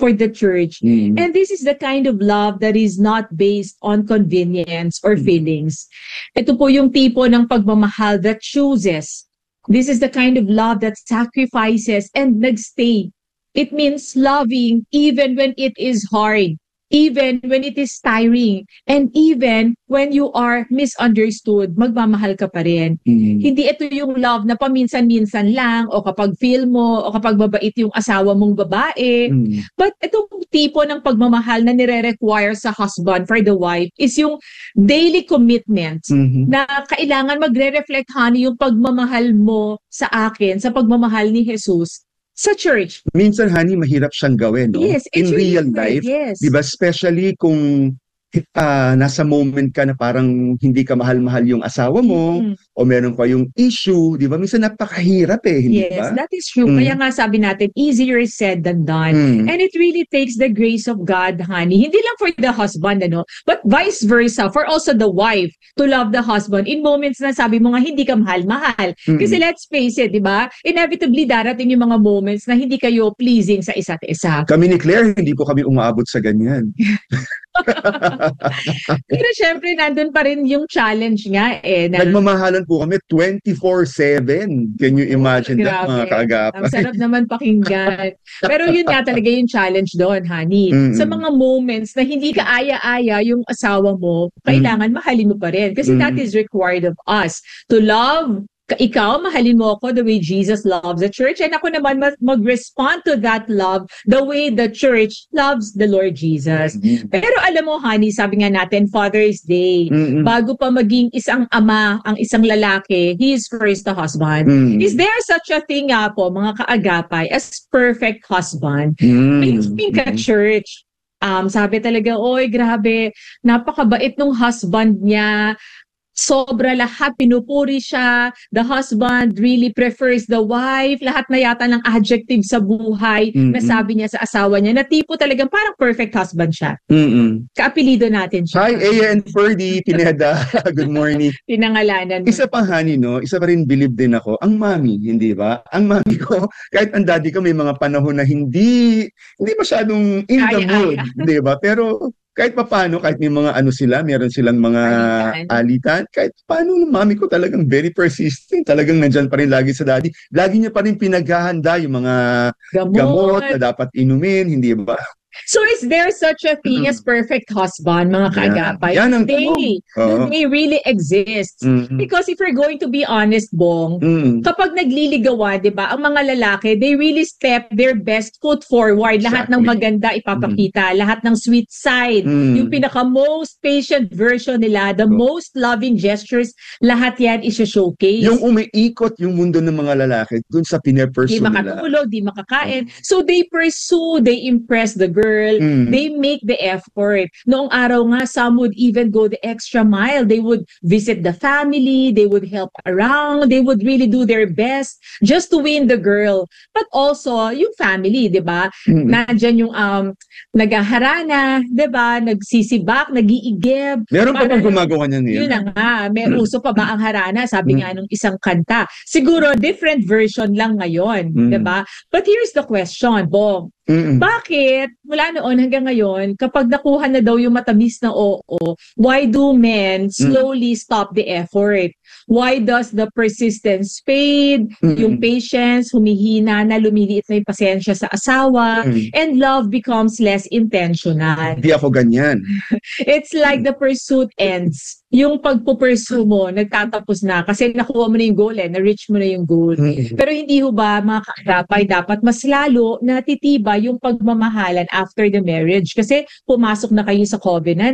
for the church. And this is the kind of love that is not based on convenience or feelings. Ito po yung tipo ng pagmamahal that chooses. This is the kind of love that sacrifices and nagstay. It means loving even when it is hard, even when it is tiring, and even when you are misunderstood, magmamahal ka pa rin. Hindi ito yung love na paminsan-minsan lang, o kapag feel mo, o kapag mabait yung asawa mong babae. But itong tipo ng pagmamahal na nire-require sa husband for the wife is yung daily commitment na kailangan magre-reflect, honey, yung pagmamahal mo sa akin, sa pagmamahal ni Jesus sa church. Minsan, honey, mahirap siyang gawin, no? Yes, in real life, yes. diba? Especially kung nasa moment ka na parang hindi ka mahal-mahal yung asawa mo, o meron pa yung issue, di ba? Minsan napakahirap hindi ba? Yes, that is true. Kaya nga sabi natin, easier said than done. And it really takes the grace of God, honey. Hindi lang for the husband, but vice versa, for also the wife to love the husband in moments na sabi mo nga hindi ka mahal-mahal. Kasi let's face it, di ba? Inevitably darating yung mga moments na hindi kayo pleasing sa isa't isa. Kami ni Claire, hindi po kami umaabot sa ganyan. Pero syempre, nandun pa rin yung challenge nga Na nagmamahalan po kami 24/7. Can you imagine that, mga kaagapay? Ang sarap naman pakinggan. Pero yun nga talaga yung challenge doon, honey. Sa mga moments na hindi ka aya-aya yung asawa mo, kailangan mahalin mo pa rin. Kasi that is required of us. To love ikaw, mahalin mo ako the way Jesus loves the church, and ako naman mag-respond to that love the way the church loves the Lord Jesus. Pero alam mo, honey, sabi nga natin, Father's Day, bago pa maging isang ama, ang isang lalaki, he is first a husband. Is there such a thing nga po, mga kaagapay, as perfect husband? I think at church, sabi talaga, oy, grabe, napakabait nung husband niya. Sobra lahat, pinupuri siya. The husband really prefers the wife. Lahat na yata ng adjective sa buhay na sabi niya sa asawa niya, na tipo talagang parang perfect husband siya. Kaapelido natin siya. Hi, Aya and Ferdy, Pineda. Good morning. Pinangalanan. Isa pa, honey, no? Isa pa rin believe din ako. Ang mami, hindi ba? Ang mami ko, kahit ang daddy ko, may mga panahon na hindi masyadong in the mood, hindi ba? Pero kahit paano, kahit may mga meron silang mga alitan, kahit paano, mami ko talagang very persistent, talagang nandyan pa rin lagi sa daddy. Lagi niya pa rin pinaghahanda yung mga gamot na dapat inumin, hindi ba? So is there such a thing as perfect husband, mga kaagapay? They really exist. Because if we're going to be honest, Bong, kapag nagliligawan, di ba, ang mga lalaki, they really step their best foot forward. Lahat ng maganda ipapakita, lahat ng sweet side, yung pinaka-most patient version nila, the most loving gestures, lahat yan isa-showcase. Yung umiikot yung mundo ng mga lalaki dun sa pine-pursue nila. Di makatulog, di makakain. So they pursue, they impress the girl, they make the effort. Noong araw nga, some would even go the extra mile. They would visit the family, they would help around, they would really do their best just to win the girl. But also, yung family, di ba? Nandyan yung naghaharana, di ba? Nagsisibak, nag-iigib. Meron pa bang gumagawa niya niya? Yun na nga, may uso pa ba ang harana? Sabi nga nung isang kanta. Siguro, different version lang ngayon, di ba? But here's the question, Bong. Bakit mula noon hanggang ngayon, kapag nakuha na daw yung matamis na oo, why do men slowly stop the effort? Why does the persistence fade? Yung patience, humihina na, lumiliit na yung pasensya sa asawa, and love becomes less intentional. Hindi ako ganyan. It's like the pursuit ends. Yung pagpupursue mo, nagtatapos na kasi nakuha mo na yung goal, na-reach mo na yung goal. Pero hindi ho ba, mga kaagapay, dapat mas lalo natitiba yung pagmamahalan after the marriage kasi pumasok na kayo sa covenant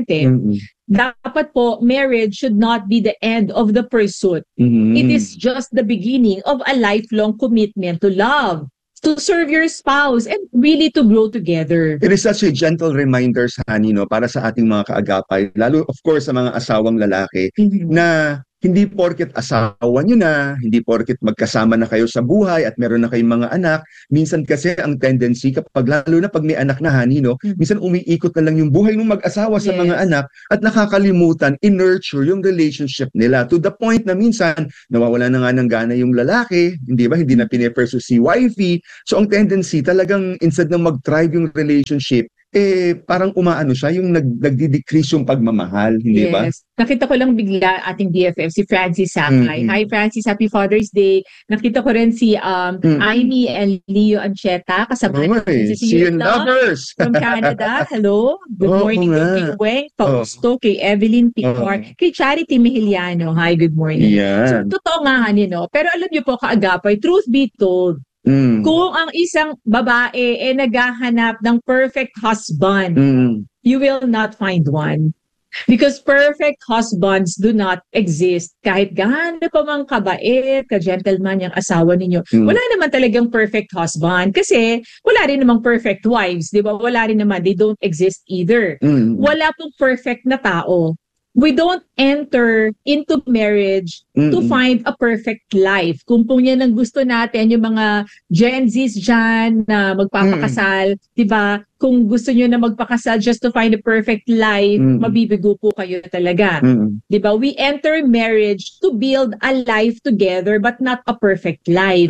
Dapat po, marriage should not be the end of the pursuit. It is just the beginning of a lifelong commitment to love, to serve your spouse, and really to grow together. It is such a gentle reminder, honey, no, para sa ating mga kaagapay, lalo of course sa mga asawang lalaki, na hindi porket asawa nyo na, hindi porket magkasama na kayo sa buhay at meron na kayong mga anak. Minsan kasi ang tendency, kapag lalo na pag may anak na, Hani, no, minsan umiikot na lang yung buhay ng mag-asawa sa mga anak at nakakalimutan, in-nurture yung relationship nila to the point na minsan nawawala na nga ng gana yung lalaki, hindi ba? Hindi na pinipursue si wifey. So ang tendency talagang instead na mag-thrive yung relationship, parang umaano siya, yung nagdi-decrease yung pagmamahal, hindi ba? Yes. Nakita ko lang bigla ating BFF, si Francis Sakay. Hi Francis, Happy Father's Day. Nakita ko rin si Amy and Leo Ancheta, kasama natin si lovers from Canada. Hello. Good morning kay Weng Fausto, kay Evelyn Picor, kay Charity Mihiliano. Hi, good morning. Yeah. So, totoo nga, no? Pero alam niyo po, kaagapay, truth be told, kung ang isang babae naghahanap ng perfect husband, you will not find one. Because perfect husbands do not exist. Kahit gaano pa mang kabait, ka-gentleman yung asawa ninyo, wala naman talagang perfect husband. Kasi wala rin namang perfect wives, di ba? Wala rin naman. They don't exist either. Wala pong perfect na tao. We don't enter into marriage to find a perfect life. Kung po yan ang gusto natin, yung mga Gen Zs dyan na magpapakasal, di ba? Kung gusto nyo na magpakasal just to find a perfect life, mabibigo po kayo talaga. Di ba? We enter marriage to build a life together but not a perfect life.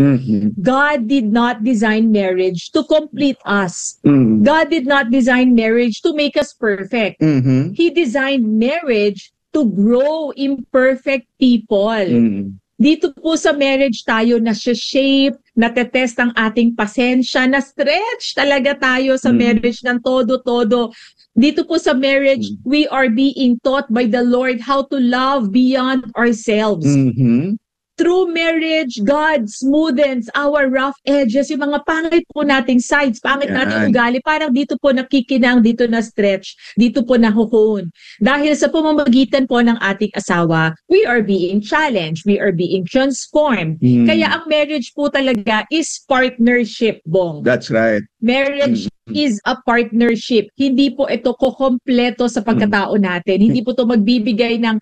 God did not design marriage to complete us. God did not design marriage to make us perfect. He designed marriage to grow imperfect people. Dito po sa marriage tayo na-shape, natetest ang ating pasensya, na-stretch talaga tayo sa marriage ng todo-todo. Dito po sa marriage, we are being taught by the Lord how to love beyond ourselves. Through marriage, God smoothens our rough edges, yung mga pangit po nating sides, pangit nating ugali, parang dito po nakikinang, dito na stretch, dito po nahuhon. Dahil sa pamamagitan po ng ating asawa, we are being challenged, we are being transformed. Kaya ang marriage po talaga is partnership, Bong. That's right. Marriage is a partnership. Hindi po ito kukompleto sa pagkatao natin. Hindi po ito magbibigay ng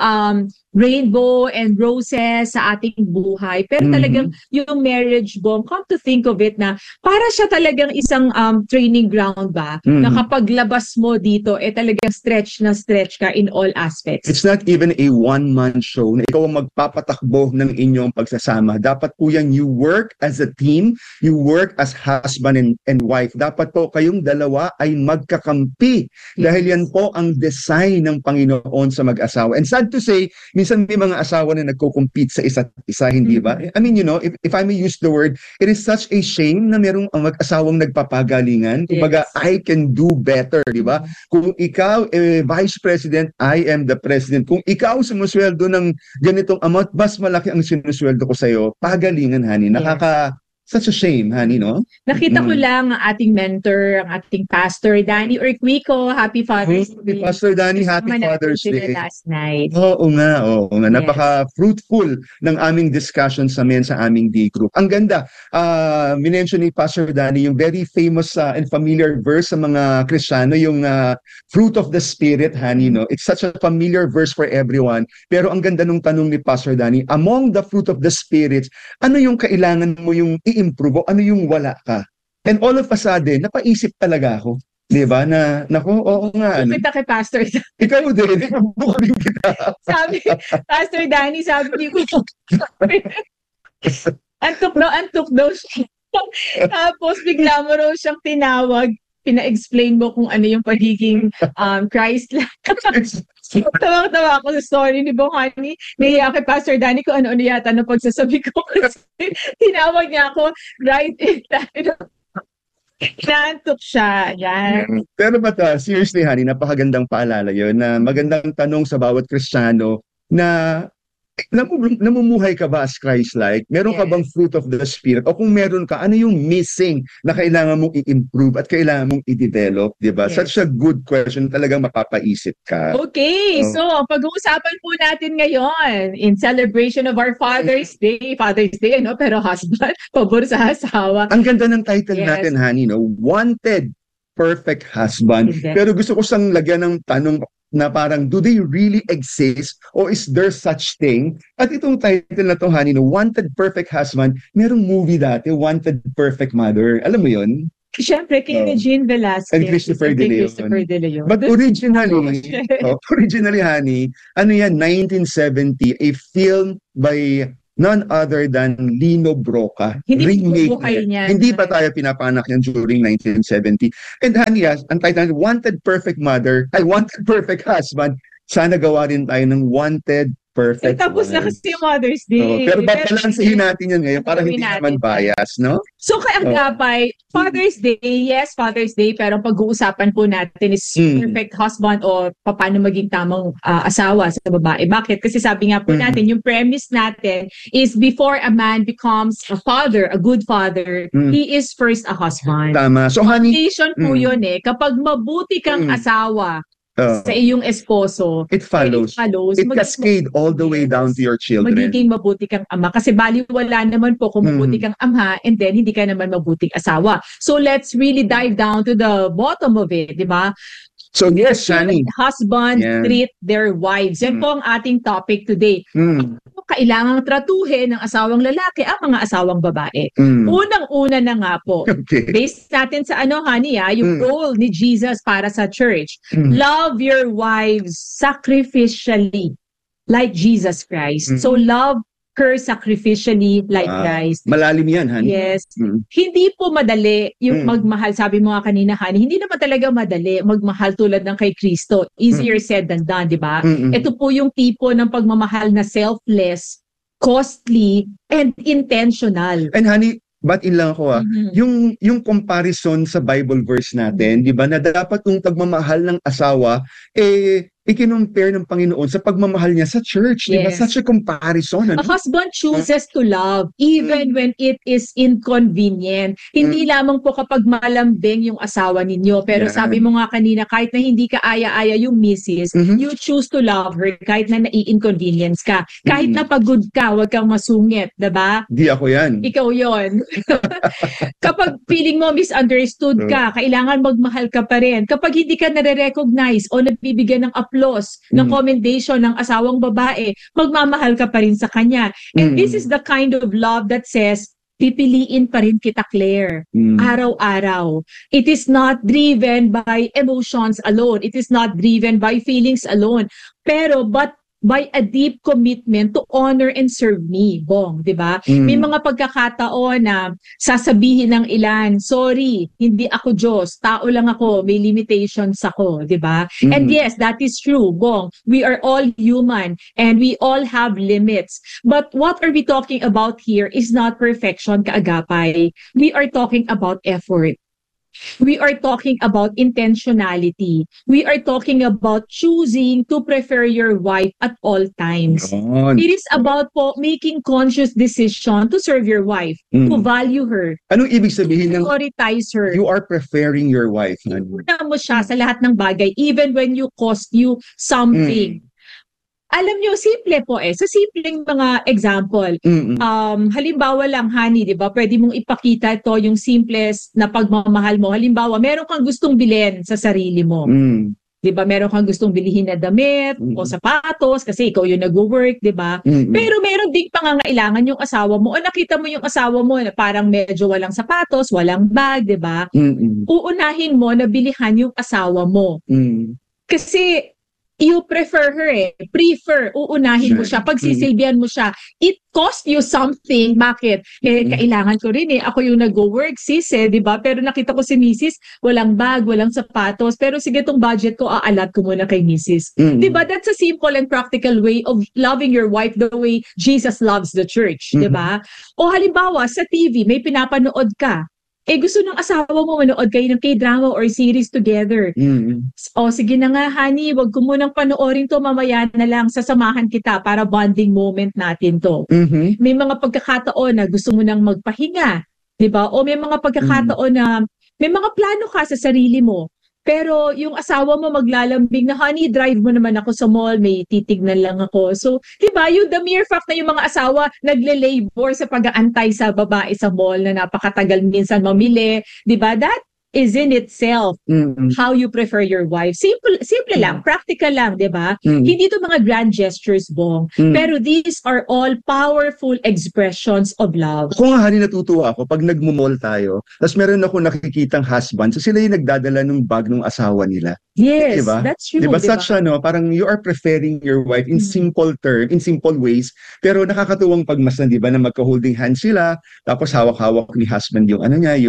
rainbow and roses sa ating buhay. Pero talagang yung marriage, Bong, come to think of it na para siya talagang isang training ground ba, na kapag labas mo dito, talagang stretch na stretch ka in all aspects. It's not even a one-man show na ikaw ang magpapatakbo ng inyong pagsasama. Dapat po yan, you work as a team, you work as husband and wife. Dapat po kayong dalawa ay magkakampi. Dahil yan po ang design ng Panginoon sa mag-asawa. And sad to say, minsan may mga asawa na nagko-compete sa isa't isa, hindi ba? I mean, you know, if I may use the word, it is such a shame na merong mag-asawang nagpapagalingan. Kumbaga, I can do better, di ba? Kung ikaw, Vice President, I am the President. Kung ikaw sumusweldo ng ganitong amount, mas malaki ang sinusweldo ko sa'yo, pagalingan, honey. Such a shame, honey, no? Nakita ko lang ang ating mentor, ang ating Pastor Danny Urquico. Happy Father's Day. Pastor Danny, Happy Father's Day. Last night. Oo nga. Yes. Napaka-fruitful ng aming discussion sa aming D group. Ang ganda. Minention ni Pastor Danny yung very famous and familiar verse sa mga Kristiyano, yung fruit of the Spirit, honey, no? It's such a familiar verse for everyone. Pero ang ganda nung tanong ni Pastor Danny, among the fruit of the Spirit, ano yung kailangan mo yung i-improve o ano yung wala ka? And all of a sudden, napaisip talaga ako. Diba? Oo nga. Kita kay Pastor. Ikaw din. Bukod kita. Sabi, Pastor Danny, sabi ko, antok daw siya. Tapos bigla mo raw siyang tinawag, pina-explain mo kung ano yung pagiging Christ-like. Tawang-tawa ako sa story ni Bohani. Nahiya kay Pastor Danny kung ano-ano yata na pagsasabi ko. Kasi tinawag niya ako, right? Naantok siya. Yan. Pero seriously, honey, napakagandang paalala yun na magandang tanong sa bawat Kristiyano na namumuhay ka ba as Christ-like? Meron ka bang fruit of the Spirit? O kung meron ka, ano yung missing na kailangan mong i-improve at kailangan mong i-develop? Diba? Yes. Such a good question. Talagang mapapaisip ka. Okay. So, pag-uusapan po natin ngayon in celebration of our Father's Day. Father's Day, pero husband, pabor sa asawa. Ang ganda ng title natin, honey, no? Wanted Perfect Husband. Exactly. Pero gusto ko siyang lagyan ng tanong, na parang, do they really exist or is there such thing? At itong title na to, honey, no, Wanted Perfect Husband, merong movie dati, Wanted Perfect Mother. Alam mo yun? Siyempre, kay Regine Velasquez. And Christopher De Leon. But originally, honey, ano yan, 1970, a film by none other than Lino Broca. Hindi buhay niya. Hindi pa tayo pinapanak yan during 1970. And honey, ang title, Wanted Perfect Perfect Husband. Sana gawa rin tayo ng Wanted Perfect Tapos na kasi yung Mother's Day. Pero babalansihin natin yan ngayon para hindi naman bias, no? So kay Agapay, Father's Day, yes, Father's Day, pero pag-uusapan po natin is perfect husband o paano maging tamang asawa sa babae. Bakit? Kasi sabi nga po natin, yung premise natin is before a man becomes a father, a good father, he is first a husband. Tama. So honey, foundation po yun eh. Kapag mabuti kang asawa, sa iyong esposo, it follows. It cascade all the way down to your children. Magiging mabuti kang ama. Kasi baliwala naman po kung mabuti kang ama and then hindi ka naman mabuting asawa. So let's really dive down to the bottom of it, di ba? So yes, Shani. Husbands treat their wives. Yan po ang ating topic today. Kailangang tratuhin ng asawang lalaki ang mga asawang babae. Unang-una na nga po. Based natin sa honey, yung role ni Jesus para sa church. Love your wives sacrificially like Jesus Christ. So love her sacrificially like Christ. Malalim yan, honey. Yes. Hindi po madali yung magmahal. Sabi mo nga kanina, honey, hindi naman talaga madali magmahal tulad ng kay Kristo. Easier said than done, di ba? Ito po yung tipo ng pagmamahal na selfless, costly, and intentional. And honey, batiin lang ako yung comparison sa Bible verse natin, di ba, na dapat yung pagmamahal ng asawa, ikinumpare ng Panginoon sa pagmamahal niya sa church. Yes. Diba? Such a comparison. A husband chooses to love even when it is inconvenient. Hindi lamang po kapag malambing yung asawa ninyo. Pero sabi mo nga kanina, kahit na hindi ka aya-aya yung misis, you choose to love her kahit na nai-inconvenience ka. Kahit na pagod ka, huwag kang masungit. Diba? Di ako yan. Ikaw yon. Kapag feeling mo misunderstood ka, kailangan magmahal ka pa rin. Kapag hindi ka nare-recognize o nagbibigyan ng ng commendation ng asawang babae, magmamahal ka pa rin sa kanya. And this is the kind of love that says, pipiliin pa rin kita, Claire, araw-araw. It is not driven by emotions alone. It is not driven by feelings alone. But by a deep commitment to honor and serve me, Bong, di ba? May mga pagkakataon na sasabihin ng ilan, sorry, hindi ako Diyos, tao lang ako, may limitations ako, di ba? And yes, that is true, Bong. We are all human and we all have limits. But what are we talking about here is not perfection, kaagapay. We are talking about effort. We are talking about intentionality. We are talking about choosing to prefer your wife at all times. It is about making conscious decision to serve your wife, to value her. Anong ibig sabihin ng prioritize her? You are preferring your wife. Una mo siya sa lahat ng bagay, even when you cost you something. Alam nyo, simple po sa simpleng mga example. Halimbawa lang, honey, di ba? Pwede mong ipakita ito yung simplest na pagmamahal mo. Halimbawa, meron kang gustong bilhin sa sarili mo. Di ba? Meron kang gustong bilhin na damit o sapatos kasi ikaw yung nag-work, di ba? Pero meron ding pangangailangan yung asawa mo o nakita mo yung asawa mo na parang medyo walang sapatos, walang bag, di ba? Uunahin mo na bilihan yung asawa mo. Kasi you prefer her uunahin mo siya, pagsisilbihan mo siya, it cost you something. Bakit? Kailangan ko rin ako yung nag-work, sis, di ba? Pero nakita ko si Mrs. walang bag, walang sapatos, pero sige, tong budget ko, aalat ko muna kay Mrs. Di ba? That's a simple and practical way of loving your wife the way Jesus loves the church, di ba? O halimbawa, sa TV, may pinapanood ka, gusto ng asawa mo manood kayo ng K-drama or series together. O sige na nga, honey, wag ko munang panoorin to, mamaya na lang, sasamahan kita para bonding moment natin to. May mga pagkakataon na gusto mo nang magpahinga, di ba? O may mga pagkakataon na may mga plano ka sa sarili mo. Pero yung asawa mo maglalambing na, honey, drive mo naman ako sa mall, may titignan lang ako. So, di ba, the mere fact na yung mga asawa nagle-labor sa pag-aantay sa babae sa mall na napakatagal minsan mamili, di ba, that is in itself Mm-mm. how you prefer your wife. Simple lang, practical lang, 'di ba? Hindi to mga grand gestures, Bong. Pero these are all powerful expressions of love. Kung nga, Hani, natutuwa ako pag nagmumall tayo, tapos meron ako nakikitang husband, so sila yung nagdadala ng bag ng asawa nila. Yes, Diba? that's true. Diba? Diba? Such parang you are preferring your wife in simple ways, pero nakakatuwang pagmasdan, diba, na magka-holding hands sila, tapos hawak-hawak ni husband yung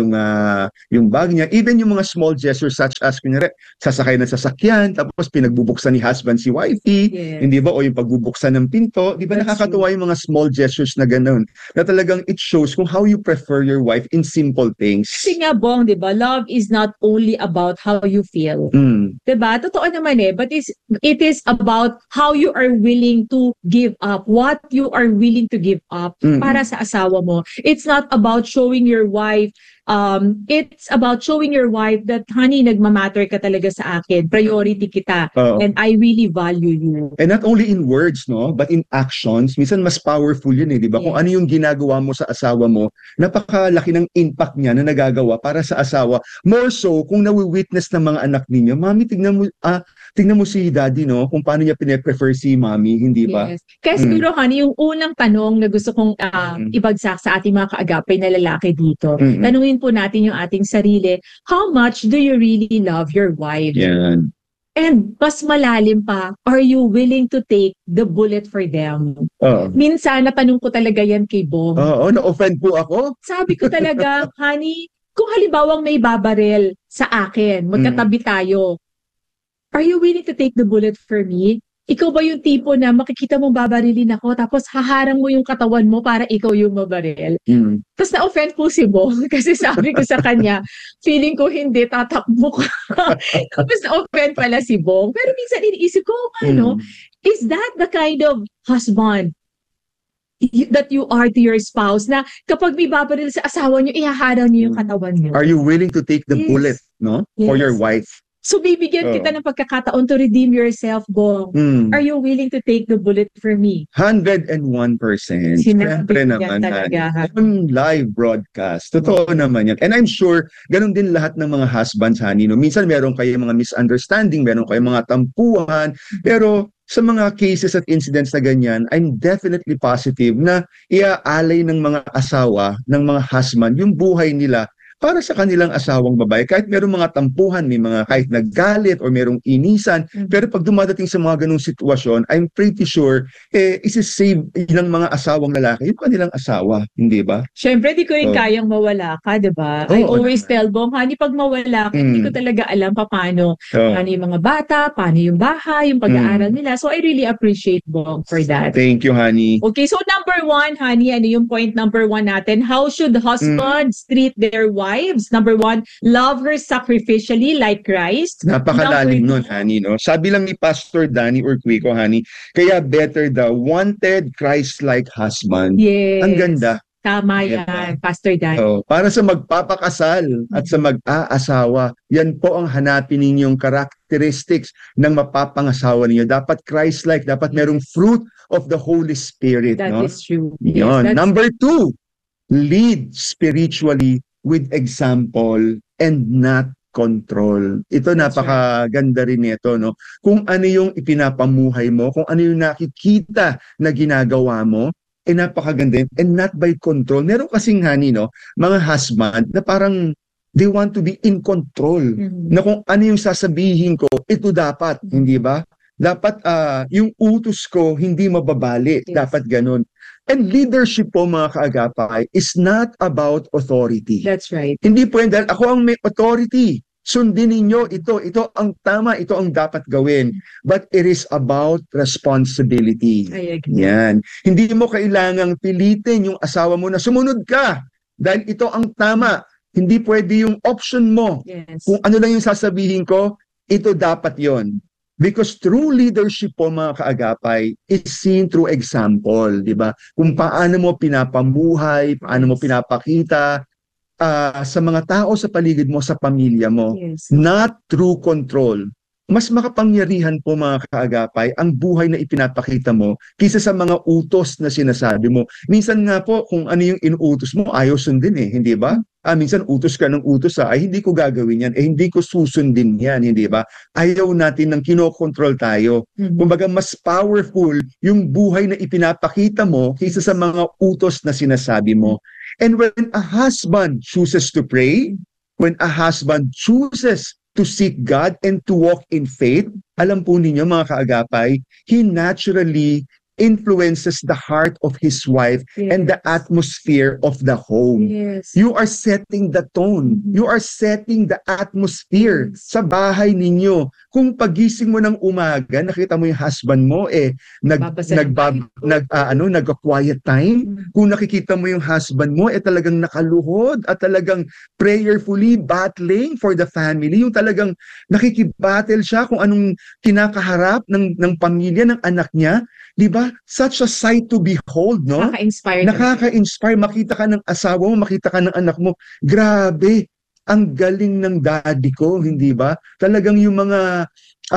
yung bag niya, even yung mga small gestures such as kunyari, sasakay ng sasakyan, tapos pinagbubuksan ni husband si wifey, Yes. hindi ba? O yung pagbubuksan ng pinto, diba, That's nakakatuwa yung mga small gestures na ganun, na talagang it shows kung how you prefer your wife in simple things. Kasi nga, Bong, 'di ba? Love is not only about how you feel. 'Di ba? Totoo naman but it is about how you are willing to give up, what you are willing to give up para sa asawa mo. It's not about showing your wife it's about showing your wife that, honey, nagmamatter ka talaga sa akin. Priority kita. And I really value you. And not only in words, no, but in actions. Minsan mas powerful yun, di ba? Kung ano yung ginagawa mo sa asawa mo, napakalaki ng impact niya na nagagawa para sa asawa. More so, kung nawi-witness ng mga anak ninyo, mami, tingnan mo si daddy, no, kung paano niya pine-prefer si mami, hindi ba? Yes. Kaya siguro, honey, yung unang tanong na gusto kong ibagsak sa ating mga kaagapay na lalaki dito, tanungin po natin yung ating sarili, how much do you really love your wife? Yan. And mas malalim pa, are you willing to take the bullet for them? Minsan, natanong ko talaga yan kay Bong. Na-offend po ako. Sabi ko talaga, honey, kung halimbawang may babarel sa akin, magkatabi tayo, are you willing to take the bullet for me? Ikaw ba yung tipo na makikita mong babarilin ako tapos haharang mo yung katawan mo para ikaw yung mabaril? Tapos na-offend po si Bong kasi sabi ko sa kanya, feeling ko hindi, tatakbo ka. Tapos na-offend pala si Bong. Pero minsan iniisip ko, is that the kind of husband that you are to your spouse na kapag may babaril sa asawa niyo, ihaharang niyo yung katawan niyo? Are you willing to take the bullet, no? For your wife? So bibigyan kita ng pagkakataon to redeem yourself, Bong. Are you willing to take the bullet for me? 101%. Siyempre naman. On live broadcast. Totoo naman yan. And I'm sure, ganun din lahat ng mga husbands, Hani. No? Minsan meron kayo mga misunderstanding, meron kayo mga tampuhan, pero sa mga cases at incidents na ganyan, I'm definitely positive na iaalay ng mga asawa, ng mga husband, yung buhay nila para sa kanilang asawang babae. Kahit merong mga tampuhan, may mga kahit naggalit or merong inisan, pero pag dumadating sa mga ganung sitwasyon, I'm pretty sure, isi-save ng mga asawang lalaki yung kanilang asawa, hindi ba? Siyempre, di ko rin kayang mawala ka, di ba? I always tell Bong, honey, pag mawala ka, hindi ko talaga alam paano yung mga bata, paano yung bahay, yung pag-aaral nila. So, I really appreciate Bong for that. Thank you, honey. Okay, so number 1, honey, ano yung point number 1 natin? How should husbands treat their wives? Number 1, love her sacrificially like Christ. Napakalalim nun, honey, no? Sabi lang ni Pastor Danny Urquico, honey, kaya better the wanted Christ-like husband. Yes. Ang ganda. Tama yan, Pastor Danny. Para sa magpapakasal at sa mag-aasawa, yan po ang hanapin ninyong characteristics ng mapapangasawa ninyo. Dapat Christ-like, dapat merong fruit of the Holy Spirit. That no? is true. Yes, number 2, lead spiritually with example and not control. Ito napakaganda rin nito, no? Kung ano yung ipinapamuhay mo, kung ano yung nakikita na ginagawa mo, napakaganda yun. And not by control. Meron kasing, honey, no, mga husband na parang they want to be in control. Na kung ano yung sasabihin ko, ito dapat, hindi ba? Dapat yung utos ko hindi mababali. Yes. Dapat ganun. And leadership po, mga kaagapay, is not about authority. That's right. Hindi po yan dahil ako ang may authority. Sundin ninyo ito ang tama, ito ang dapat gawin. But it is about responsibility. I agree. Yan. Hindi mo kailangang pilitin yung asawa mo na sumunod ka dahil ito ang tama. Hindi pwede yung option mo. Yes. Kung ano lang yung sasabihin ko, ito dapat yon. Because true leadership po, mga kaagapay, is seen through example, di ba? Kung paano mo pinapamuhay, paano mo pinapakita sa mga tao sa paligid mo, sa pamilya mo. Yes. Not through control. mas makapangyarihan po mga kaagapay ang buhay na ipinapakita mo kaysa sa mga utos na sinasabi mo. Minsan nga po kung ano yung inuutos mo, ayaw sundin hindi ba? Minsan utos ka ng utos ay hindi ko gagawin yan, hindi ko susundin yan, hindi ba? Ayaw natin ng kinokontrol tayo. Kumbaga mas powerful yung buhay na ipinapakita mo kaysa sa mga utos na sinasabi mo. And when a husband chooses to pray, when a husband chooses to seek God and to walk in faith, alam po ninyo mga kaagapay, he naturally influences the heart of his wife and the atmosphere of the home. You are setting the tone. You are setting the atmosphere sa bahay ninyo. Kung pagising mo ng umaga, nakita mo yung husband mo nag-quiet time. Kung nakikita mo yung husband mo talagang nakaluhod at talagang prayerfully battling for the family, yung talagang nakikibattle siya kung anong kinakaharap ng pamilya ng anak niya. Diba? Such a sight to behold, no? Nakaka-inspire. Makita ka ng asawa mo, makita ka ng anak mo. Grabe, ang galing ng daddy ko, hindi ba? Talagang yung mga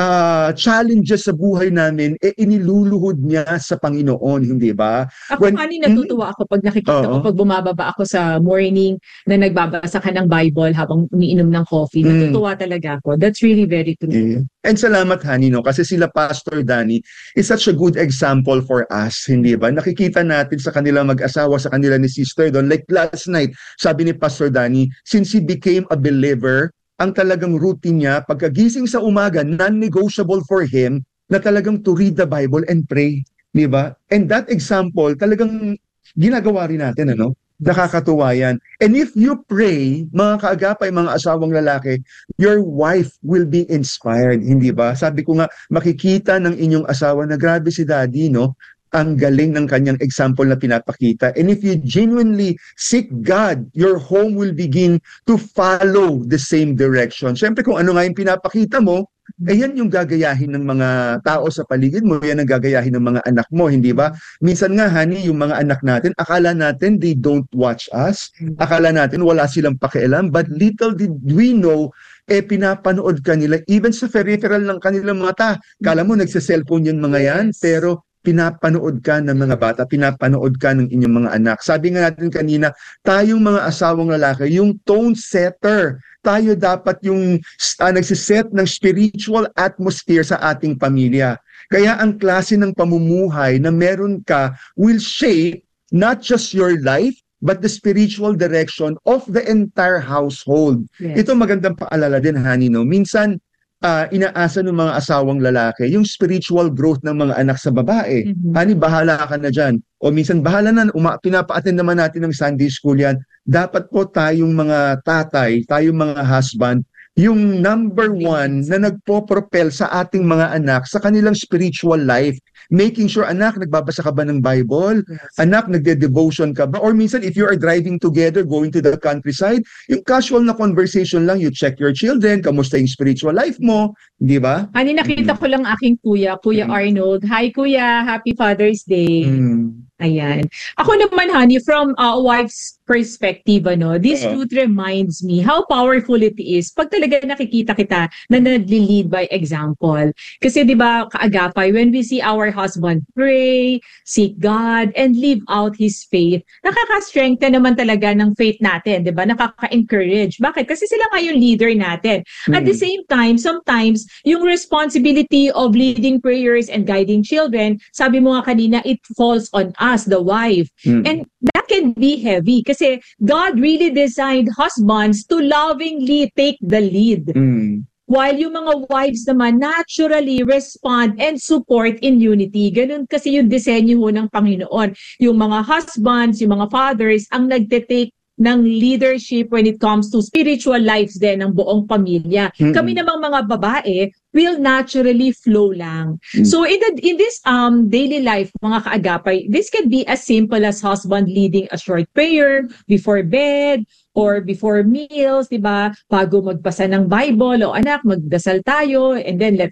challenges sa buhay namin, iniluluhod niya sa Panginoon, hindi ba? Ako natutuwa ako pag nakikita ko, pag bumababa ako sa morning na nagbabasa ka ng Bible habang umiinom ng coffee. Natutuwa talaga ako. That's really very true. And salamat, honey, no? Kasi sila Pastor Danny is such a good example for us, hindi ba? Nakikita natin sa kanila mag-asawa, sa kanila ni Sister Don. Like last night, sabi ni Pastor Danny, since he became a believer, ang talagang routine niya, pagkagising sa umaga, non-negotiable for him na talagang to read the Bible and pray. Di ba? And that example, talagang ginagawa rin natin, ano? Nakakatuwa yan. And if you pray, mga kaagapay, mga asawang lalaki, your wife will be inspired, hindi ba? Sabi ko nga, makikita ng inyong asawa na grabe si daddy, no? Ang galing ng kanyang example na pinapakita. And if you genuinely seek God, your home will begin to follow the same direction. Siyempre kung ano nga yung pinapakita mo, yan yung gagayahin ng mga tao sa paligid mo, yan ang gagayahin ng mga anak mo, hindi ba? Minsan nga, honey, yung mga anak natin, akala natin they don't watch us, akala natin wala silang pakialam, but little did we know, pinapanood ka nila, even sa peripheral ng kanilang mata. Kala mo, nagsa-cellphone yung mga yan, pero pinapanood ka ng mga bata, pinapanood ka ng inyong mga anak. Sabi nga natin kanina, tayong mga asawang lalaki, yung tone setter, tayo dapat yung nagsiset ng spiritual atmosphere sa ating pamilya. Kaya ang klase ng pamumuhay na meron ka will shape not just your life, but the spiritual direction of the entire household. Ito magandang paalala din, honey, no? Minsan, inaasa ng mga asawang lalaki yung spiritual growth ng mga anak sa babae. Hani, bahala ka na dyan. O minsan, bahala na, pinapa-attend naman natin ng Sunday school yan. Dapat po tayong mga tatay, tayong mga husband, yung number one na nagpo-propel sa ating mga anak sa kanilang spiritual life. Making sure, anak, nagbabasa ka ba ng Bible? Anak, nagde-devotion ka ba? Or minsan, if you are driving together, going to the countryside, yung casual na conversation lang, you check your children, kamusta yung spiritual life mo, di ba? Ani, nakita ko lang aking kuya, Kuya Arnold. Hi, Kuya! Happy Father's Day! Ayan. Ako naman, honey, from a wife's perspective, this truth reminds me how powerful it is pag talaga nakikita kita na nagli-lead by example. Kasi di ba, kaagapay, when we see our husband pray, seek God, and live out His faith, nakaka-strengthen naman talaga ng faith natin, di ba? Nakaka-encourage. Bakit? Kasi sila nga yung leader natin. At the same time, sometimes, yung responsibility of leading prayers and guiding children, sabi mo nga kanina, it falls on us, the wife. And that can be heavy kasi God really designed husbands to lovingly take the lead. While yung mga wives naman naturally respond and support in unity. Ganun kasi yung disenyo ho ng Panginoon. Yung mga husbands, yung mga fathers, ang nagte-take ng leadership when it comes to spiritual lives din ng buong pamilya. Kami namang mga babae will naturally flow lang. So in this daily life, mga kaagapay, this can be as simple as husband leading a short prayer before bed or before meals, di ba? Bago magbasa ng Bible, o anak, magdasal tayo, and then let's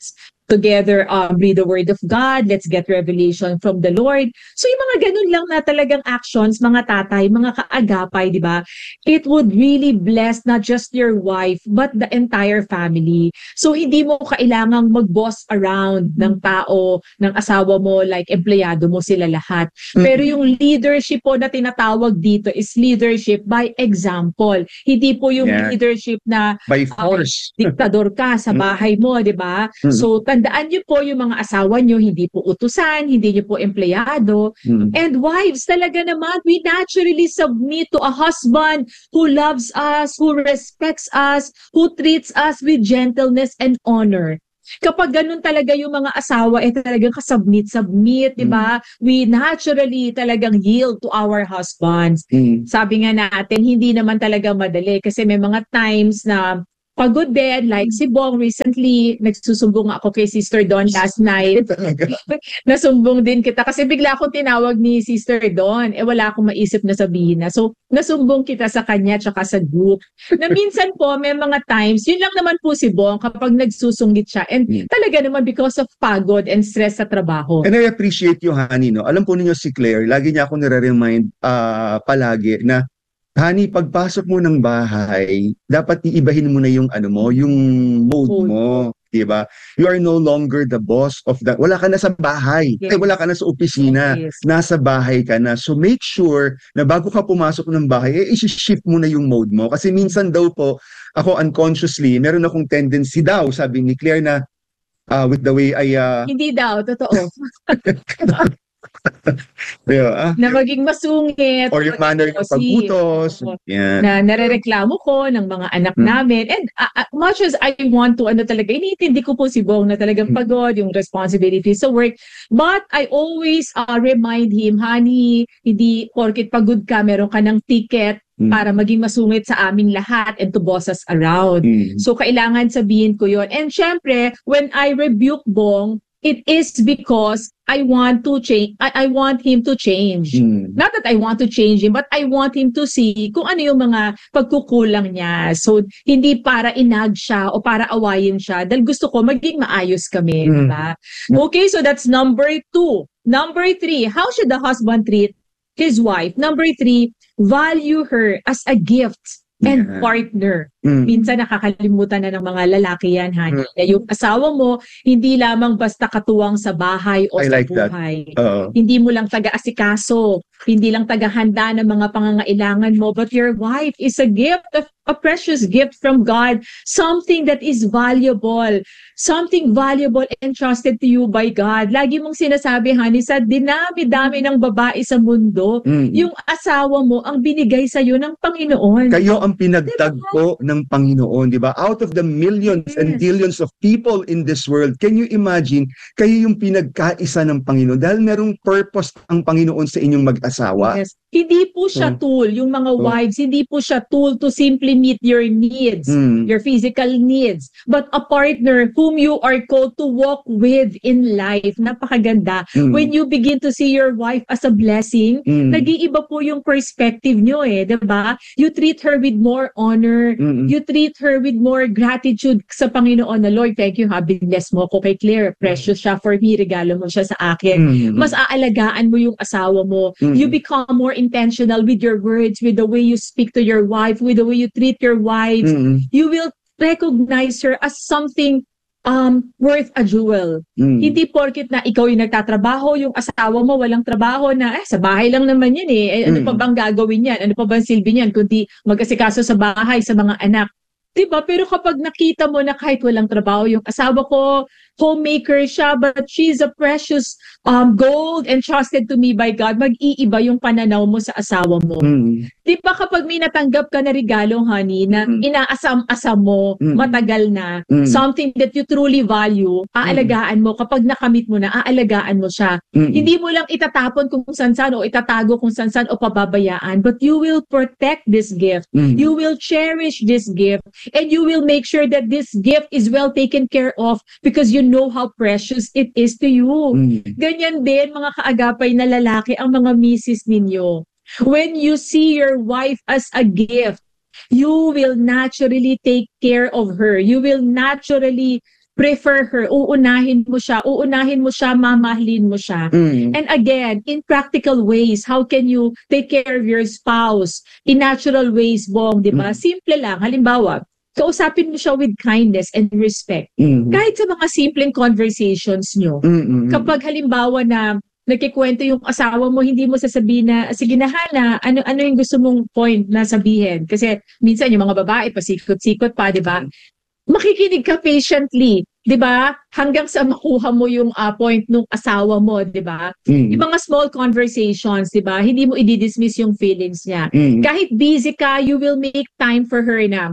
together read the word of God, let's get revelation from the Lord. So yung mga ganun lang na talagang actions, mga tatay, mga kaagapay, di ba? It would really bless not just your wife, but the entire family. So hindi mo kailangang mag-boss around ng tao, ng asawa mo, like empleyado mo sila lahat. Pero yung leadership po na tinatawag dito is leadership by example. Hindi po yung leadership na by force. Diktador ka sa bahay mo, di ba? So tandaan niyo po yung mga asawa niyo, hindi po utusan, hindi niyo po empleyado. And wives, talaga naman, we naturally submit to a husband who loves us, who respects us, who treats us with gentleness and honor. Kapag ganun talaga yung mga asawa, talagang kasubmit, di ba? We naturally talagang yield to our husbands. Sabi nga natin, hindi naman talaga madali kasi may mga times na pagod din, like si Bong recently, nagsusumbong ako kay Sister Dawn last night. Nasumbong din kita kasi bigla akong tinawag ni Sister Dawn, wala akong maisip na sabihin na. So, nasumbong kita sa kanya tsaka sa group. Na minsan po, may mga times, yun lang naman po si Bong kapag nagsusungit siya. And talaga naman because of pagod and stress sa trabaho. And I appreciate you, honey, no? Alam po ninyo si Claire, lagi niya ako nire-remind palagi na honey, pagpasok mo ng bahay, dapat iibahin mo na yung yung mode mo, 'di ba? You are no longer the boss of the wala ka na sa bahay. Wala ka na sa opisina. Nasa bahay ka na. So make sure na bago ka pumasok ng bahay, i-shift mo na yung mode mo kasi minsan daw po ako unconsciously, meron akong tendency daw, sabi ni Claire na with the way I hindi daw, totoo. Na maging masungit or yung manner ng pag-utos na narereklamo ko ng mga anak namin. And much as I want to talaga, iniintindi ko po si Bong na talagang pagod yung responsibilities sa work, but I always remind him, honey, hindi porket pagod ka, meron ka ng ticket para maging masungit sa amin lahat and to boss us around. So kailangan sabihin ko yon. And syempre, when I rebuke Bong, it is because I want to change. I want him to change. Not that I want to change him, but I want him to see kung ano yung mga pagkukulang niya. So, hindi para inag siya o para awayin siya. Dahil gusto ko maging maayos kami. Diba? Okay, so that's number 2. Number 3, how should the husband treat his wife? Number 3, value her as a gift and partner. Minsan nakakalimutan na ng mga lalaki yan, ha? Yung asawa mo, hindi lamang basta katuwang sa bahay o sa buhay. Hindi mo lang taga-asikaso, hindi lang taga-handa ng mga pangangailangan mo, but your wife is a gift, a precious gift from God, something that is valuable, something valuable entrusted to you by God. Lagi mong sinasabi, honey, sa dinami-dami ng babae sa mundo, yung asawa mo ang binigay sa'yo ng Panginoon. Kayo ang pinagtagpo ng Panginoon, di ba? Out of the millions and billions of people in this world, can you imagine, kayo yung pinagkaisa ng Panginoon dahil merong purpose ang Panginoon sa inyong mag-asawa. Hindi po siya tool, yung mga wives, hindi po siya tool to simply meet your needs, your physical needs, but a partner whom you are called to walk with in life. Napakaganda. When you begin to see your wife as a blessing, nag-iiba po yung perspective nyo diba? You treat her with more honor, you treat her with more gratitude sa Panginoon na, Lord, thank you, bless mo ko kay Claire, precious siya for me, regalo mo siya sa akin. Mas aalagaan mo yung asawa mo. You become more intentional with your words, with the way you speak to your wife, with the way you treat your wives. You will recognize her as something worth a jewel. Hindi porket na ikaw yung nagtatrabaho, yung asawa mo walang trabaho na, sa bahay lang naman yan ano pa bang gagawin yan? Ano pa bang silbi niyan? Kundi mag-asikaso sa bahay, sa mga anak. Diba? Pero kapag nakita mo na kahit walang trabaho, yung asawa ko, homemaker siya, but she's a precious gold entrusted to me by God, mag-iiba yung pananaw mo sa asawa mo. Diba kapag may natanggap ka na regalo, honey, na inaasam-asam mo, matagal na, something that you truly value, aalagaan mo, kapag nakamit mo na, aalagaan mo siya. Hindi mo lang itatapon kung san-san o itatago kung san-san o pababayaan, but you will protect this gift. You will cherish this gift, and you will make sure that this gift is well taken care of because you know how precious it is to you. Ganyan din, mga kaagapay na lalaki, ang mga misis ninyo. When you see your wife as a gift, you will naturally take care of her. You will naturally prefer her, uunahin mo siya, mamahalin mo siya. And again, in practical ways, how can you take care of your spouse? In natural ways, Bong, di ba? Simple lang. Halimbawa, kausapin mo siya with kindness and respect. Kahit sa mga simpleng conversations nyo. Kapag halimbawa na nagkikwento yung asawa mo, hindi mo sasabihin na, sige na Hana, ano yung gusto mong point na sabihin? Kasi minsan yung mga babae, pasikot-sikot pa, di ba? Makikinig ka patiently, 'di ba? Hanggang sa makuha mo yung point nung asawa mo, 'di ba? Yung mga small conversations, 'di ba? Hindi mo i-dismiss yung feelings niya. Kahit busy ka, you will make time for her na.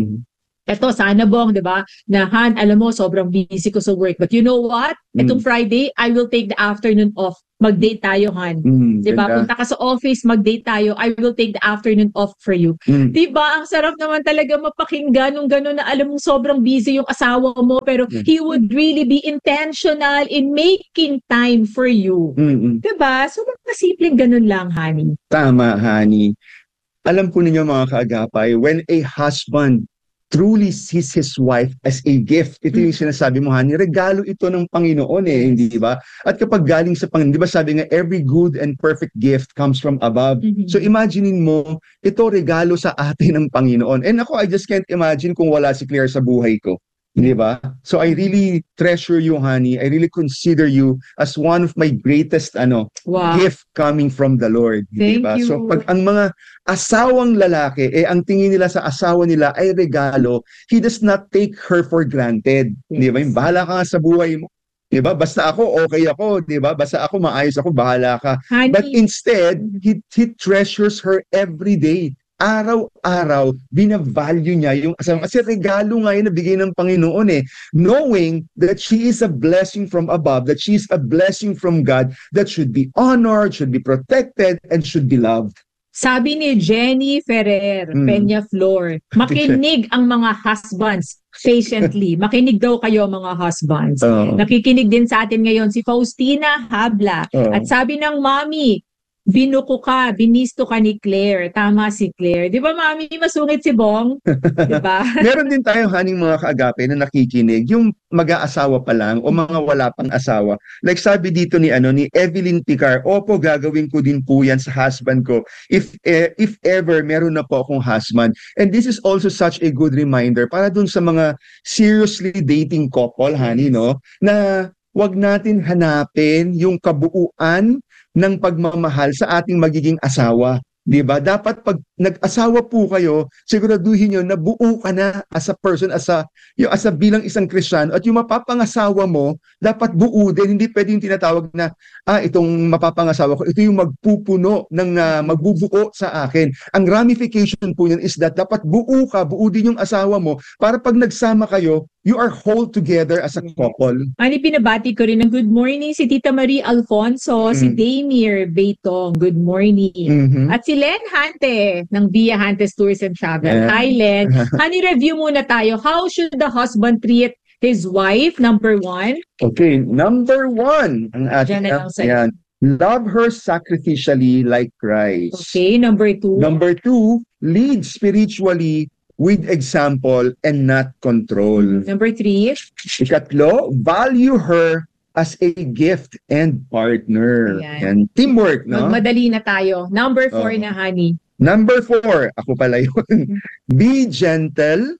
Eto, sana Bong, 'di ba? Na Han, alam mo, sobrang busy ko sa work. But you know what? Etong Friday, I will take the afternoon off. Mag-date tayo, Han. 'Di ba? Punta ka sa office, mag-date tayo. I will take the afternoon off for you. 'Di ba? Ang sarap naman talaga mapakinggan nung gano'n na alam mong sobrang busy yung asawa mo, pero he would really be intentional in making time for you. 'Di ba? So, mga simpleng gano'n lang, honey. Tama, honey. Alam po ninyo mga kaagapay, when a husband truly sees his wife as a gift. Ito yung sinasabi mo, honey, regalo ito ng Panginoon hindi ba? At kapag galing sa Panginoon, di ba sabi nga, every good and perfect gift comes from above. So imaginein mo, ito regalo sa atin ng Panginoon. And ako, I just can't imagine kung wala si Claire sa buhay ko. Di ba? So I really treasure you, honey. I really consider you as one of my greatest gift coming from the Lord. Di ba? So pag ang mga asawang lalaki, ang tingin nila sa asawa nila ay regalo, he does not take her for granted. Di ba? Yung bahala ka nga sa buhay mo. Di ba? Basta ako, okay ako. Di ba? Basta ako, maayos ako, bahala ka. Honey. But instead, he treasures her every day. Araw-araw, binavalue niya yung asawa. Kasi regalo nga yun na bigay ng Panginoon knowing that she is a blessing from above, that she is a blessing from God, that should be honored, should be protected, and should be loved. Sabi ni Jenny Ferrer, Peña Flor, makinig ang mga husbands patiently. Makinig daw kayo mga husbands. Nakikinig din sa atin ngayon si Faustina Habla. At sabi ng mommy, binuko ka, binisto ka ni Claire. Tama si Claire. Di ba, mami, masungit si Bong? Di ba? Meron din tayo, haning mga kaagape na nakikinig, yung mag-aasawa pa lang o mga wala pang asawa. Like sabi dito ni Evelyn Picar, opo, gagawin ko din po yan sa husband ko if ever meron na po akong husband. And this is also such a good reminder para dun sa mga seriously dating couple, honey, no? Na wag natin hanapin yung kabuuan ng pagmamahal sa ating magiging asawa. Diba? Dapat pag nag-asawa po kayo, siguraduhin nyo na buo ka na as a person, as a bilang isang Kristiyano, at yung mapapangasawa mo, dapat buo din. Hindi pwede yung tinatawag na, itong mapapangasawa ko, ito yung magpupuno ng magbubuo sa akin. Ang ramification po yun is that dapat buo ka, buo din yung asawa mo, para pag nagsama kayo, you are whole together as a couple. Ani, pinabati ko rin ng good morning si Tita Marie Alfonso, si Damir Beitong, good morning. At si Len Hante ng Via Hantes Tours and Travel. Hi Len. Honey, review muna tayo. How should the husband treat his wife? Number 1. Okay, number 1. Ang ating yan. Love her sacrificially like Christ. Okay, number 2. Number 2, lead spiritually with example and not control. Number 3. Ikatlo, value her as a gift and partner. And teamwork, no? Magmadali na tayo. Number 4 na, honey. Number 4, ako pala yun. Be gentle,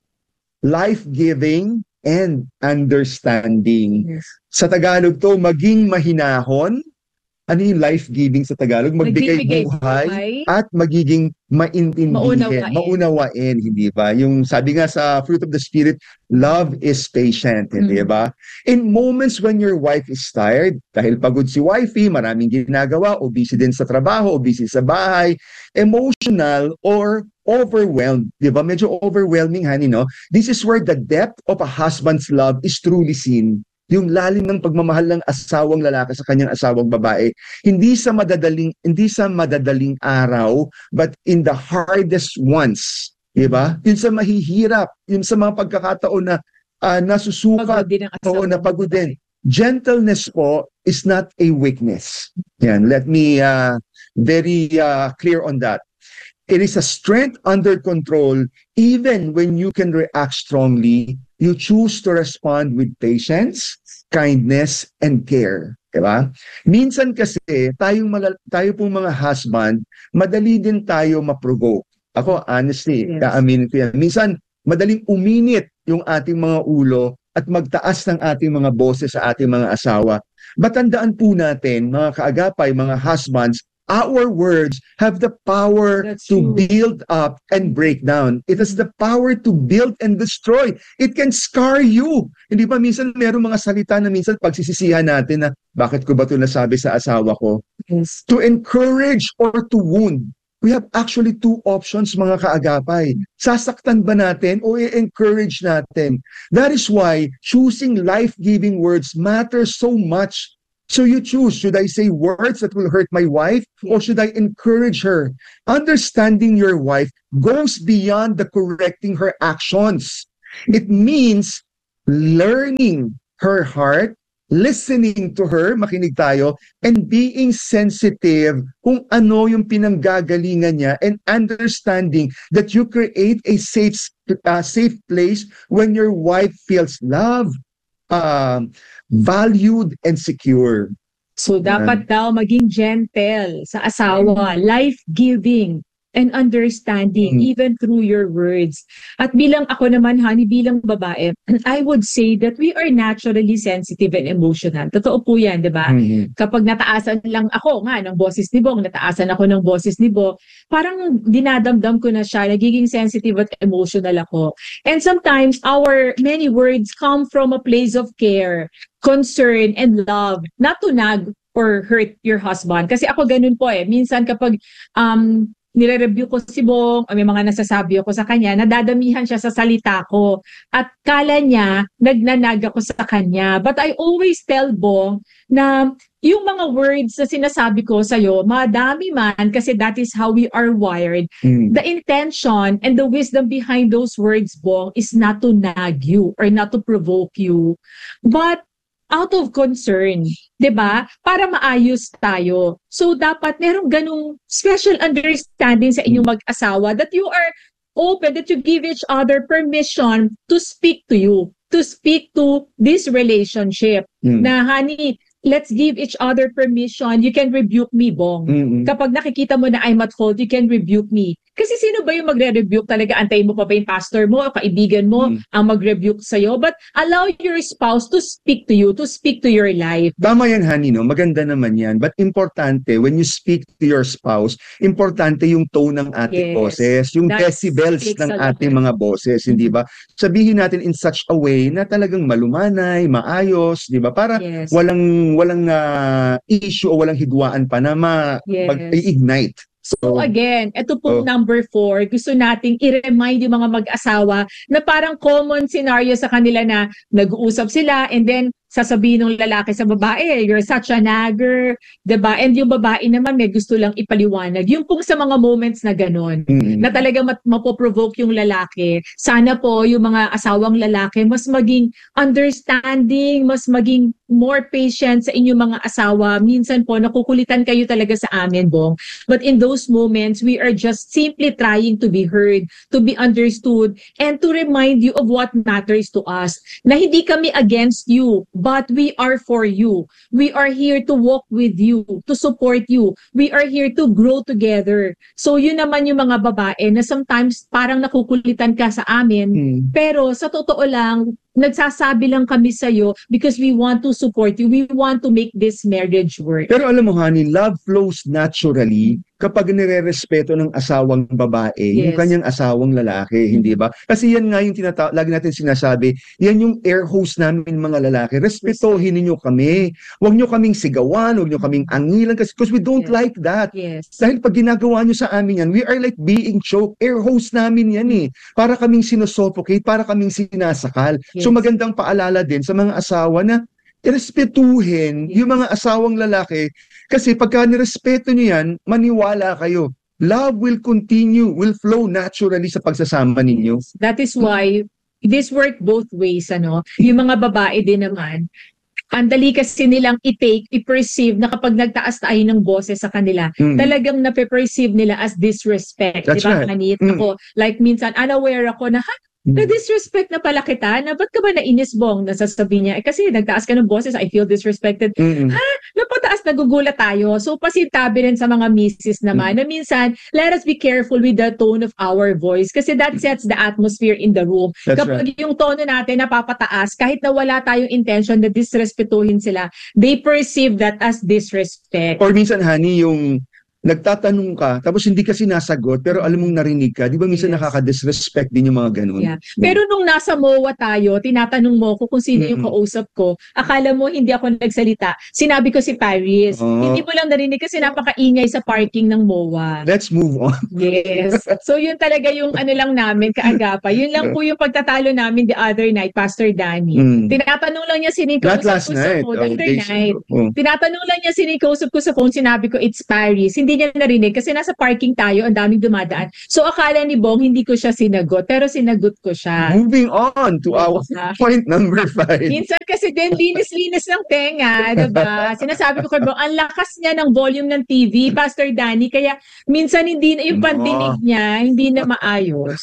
life-giving, and understanding. Yes. Sa Tagalog to, maging mahinahon. Ano yung life-giving sa Tagalog? Magbigay buhay at magiging maintindihan, maunawain, hindi ba? Yung sabi nga sa Fruit of the Spirit, love is patient, hindi ba? In moments when your wife is tired, dahil pagod si wifey, maraming ginagawa, o busy din sa trabaho, o busy sa bahay, emotional or overwhelmed, di ba? Medyo overwhelming, honey, no? This is where the depth of a husband's love is truly seen. Yung lalim ng pagmamahal ng asawang lalaki sa kanyang asawang babae, hindi sa madadaling araw, but in the hardest ones, di ba? Yun sa mahihirap, yun sa mga pagkakataon na nasusukat, na pagod din. Gentleness po is not a weakness. Yan, let me very clear on that. It is a strength under control. Even when you can react strongly, you choose to respond with patience, kindness, and care. Diba? Minsan kasi, tayo pong mga husband, madali din tayo ma-provoke. Ako, honestly, kaaminin ko yan. Minsan, madaling uminit yung ating mga ulo at magtaas ng ating mga boses sa ating mga asawa. Batandaan po natin, mga kaagapay, mga husbands, our words have the power to build up and break down. It has the power to build and destroy. It can scar you. Hindi ba minsan merong mga salita na minsan pagsisisihan natin na bakit ko ba ito nasabi sa asawa ko? Yes. To encourage or to wound. We have actually two options, mga kaagapay. Sasaktan ba natin o i-encourage natin? That is why choosing life-giving words matters so much. So you choose, should I say words that will hurt my wife or should I encourage her? Understanding your wife goes beyond the correcting her actions. It means learning her heart, listening to her, makinig tayo, and being sensitive kung ano yung pinanggagalingan niya and understanding that you create a safe place when your wife feels loved, valued, and secure. So, dapat daw maging gentle sa asawa, life-giving, and understanding even through your words. At bilang ako naman, honey, bilang babae, I would say that we are naturally sensitive and emotional. Totoo po yan, di ba? Kapag nataasan lang ako nga ng boses ni Bong, nataasan ako ng boses ni Bo, parang dinadamdam ko na siya, nagiging sensitive at emotional ako. And sometimes our many words come from a place of care, concern, and love, not to nag or hurt your husband. Kasi ako ganun po eh. Minsan kapag nire-review ko si Bong, o may mga nasasabi ako sa kanya, nadadamihan siya sa salita ko. At kala niya, nagnanag ako sa kanya. But I always tell Bong na yung mga words na sinasabi ko sa'yo, madami man, kasi that is how we are wired. The intention and the wisdom behind those words, Bong, is not to nag you or not to provoke you, but out of concern, 'di ba? Para maayos tayo. So dapat merong ganung special understanding sa inyong mag-asawa that you are open, that you give each other permission to speak to you, to speak to this relationship. Na honey, let's give each other permission. You can rebuke me, Bong. Kapag nakikita mo na I'm at fault, you can rebuke me. Kasi sino ba yung magre-rebuke talaga? Antayin mo pa ba yung pastor mo o kaibigan mo ang mag-rebuke sa'yo? But allow your spouse to speak to you, to speak to your life. Tama yan, honey, no? Maganda naman yan. But importante, when you speak to your spouse, importante yung tone ng ating boses, yung decibels ng ating mga boses, hindi ba? Sabihin natin in such a way na talagang malumanay, maayos, di ba? Para walang issue o walang hidwaan pa na mag-ignite. So again, ito po number 4, gusto nating i-remind yung mga mag-asawa na parang common scenario sa kanila na nag-uusap sila and then sasabihin ng lalaki sa babae, you're such a nagger, diba? And yung babae naman may gusto lang ipaliwanag. Yung pong sa mga moments na gano'n, na talagang mapoprovoke yung lalaki, sana po yung mga asawang lalaki mas maging understanding, mas maging more patient sa inyong mga asawa. Minsan po, nakukulitan kayo talaga sa amin, Bong. But in those moments, we are just simply trying to be heard, to be understood, and to remind you of what matters to us. Na hindi kami against you, but we are for you. We are here to walk with you, to support you. We are here to grow together. So yun naman yung mga babae na sometimes parang nakukulitan ka sa amin, pero sa totoo lang, nagsasabi lang kami sa'yo because we want to support you. We want to make this marriage work. Pero alam mo, honey, love flows naturally kapag nire-respeto ng asawang babae yung kanyang asawang lalaki, hindi ba? Kasi yan nga yung lagi natin sinasabi, yan yung air hose namin mga lalaki. Respetohin ninyo kami. Huwag nyo kaming sigawan, huwag nyo kaming angilan kasi because we don't like that. Dahil pag ginagawa nyo sa amin yan, we are like being choked. Air hose namin yan eh. Para kaming sinusuffocate, para kaming sinasakal. So magandang paalala din sa mga asawa na irespetuhin yung mga asawang lalaki kasi pagka nirespeto nyo yan, maniwala kayo. Love will continue, will flow naturally sa pagsasama ninyo. That is why this work both ways, ano? Yung mga babae din naman, Ang dali kasi nilang i-perceive na kapag nagtaas tayo ng boses sa kanila, talagang nape-perceive nila as disrespect. That's diba, right. Hanit? Ako, like minsan, unaware ako na, na-disrespect na pala kita, na ba't ka ba nainis, Bong? Nasasabi niya, kasi nagtaas ka ng boses, I feel disrespected. Ha? Napataas, nagugulat tayo. So, pasintabi rin sa mga misis naman, na minsan, let us be careful with the tone of our voice kasi that sets the atmosphere in the room. That's Kapag right. yung tono natin napapataas, kahit na wala tayong intention na disrespetuhin sila, they perceive that as disrespect. Or minsan, honey, yung nagtatanong ka, tapos hindi kasi nasagot, pero alam mong narinig ka, di ba minsan nakaka-disrespect din yung mga ganun? Yeah. Pero nung nasa MOA tayo, tinatanong mo ko kung sino yung kausap ko, akala mo hindi ako nagsalita. Sinabi ko si Paris. Hindi mo lang narinig kasi napakaingay sa parking ng MOA. Let's move on. Yes. So yun talaga yung ano lang namin, kaagapay. Yun lang po yung pagtatalo namin the other night, Pastor Danny. Tinatanong lang niya sino yung Not kausap last ko sa night. phone. The other night. Oh. Tinatanong lang niya sino yung kausap ko sa phone, sinabi ko, it's Paris. Hindi niya narinig kasi nasa parking tayo, ang daming dumadaan. So akala ni Bong, hindi ko siya sinagot, pero sinagot ko siya. Moving on to our point number 5. Minsan kasi din, linis-linis ng tenga, diba? Sinasabi ko kay Bong, ang lakas niya ng volume ng TV, Pastor Danny, kaya minsan hindi na yung pandinig niya, hindi na maayos.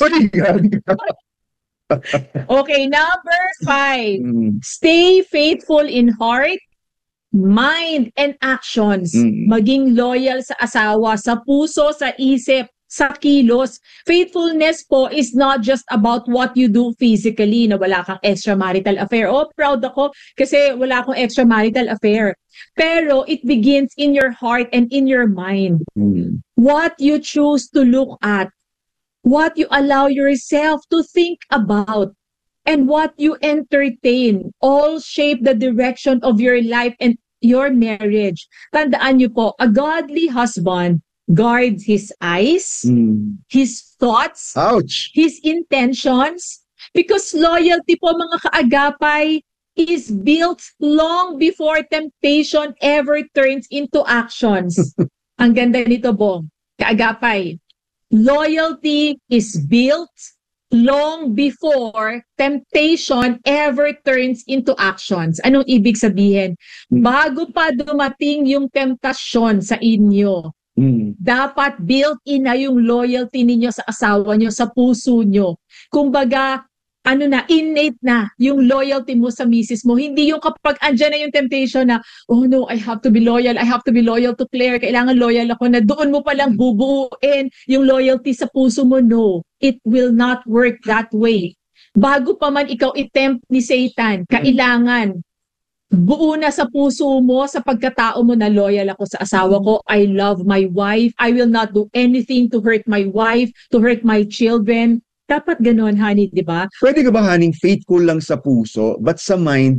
Okay, number 5. Stay faithful in heart, mind, and actions. Maging loyal sa asawa, sa puso, sa isip, sa kilos. Faithfulness po is not just about what you do physically, na wala kang extramarital affair. Oh, proud ako kasi wala akong extramarital affair. Pero it begins in your heart and in your mind. What you choose to look at, what you allow yourself to think about, and what you entertain, all shape the direction of your life and your marriage. Tandaan niyo po, a godly husband guards his eyes, his thoughts, his intentions, because loyalty po mga kaagapay is built long before temptation ever turns into actions. Ang ganda nito, Bong. Kaagapay, loyalty is built long before temptation ever turns into actions. Anong ibig sabihin? Bago pa dumating yung temptasyon sa inyo, dapat built-in na yung loyalty ninyo sa asawa nyo, sa puso nyo. Kumbaga, innate na yung loyalty mo sa misis mo. Hindi yung kapag andyan na yung temptation na, oh no, I have to be loyal to Claire, kailangan loyal ako, na doon mo palang bubuuin yung loyalty sa puso mo. No, it will not work that way. Bago pa man ikaw i-tempt ni Satan, kailangan buo na sa puso mo, sa pagkatao mo na loyal ako sa asawa ko, I love my wife, I will not do anything to hurt my wife, to hurt my children. Dapat gano'n, honey, di ba? Pwede ka ba, honey, faithful lang sa puso, but sa mind,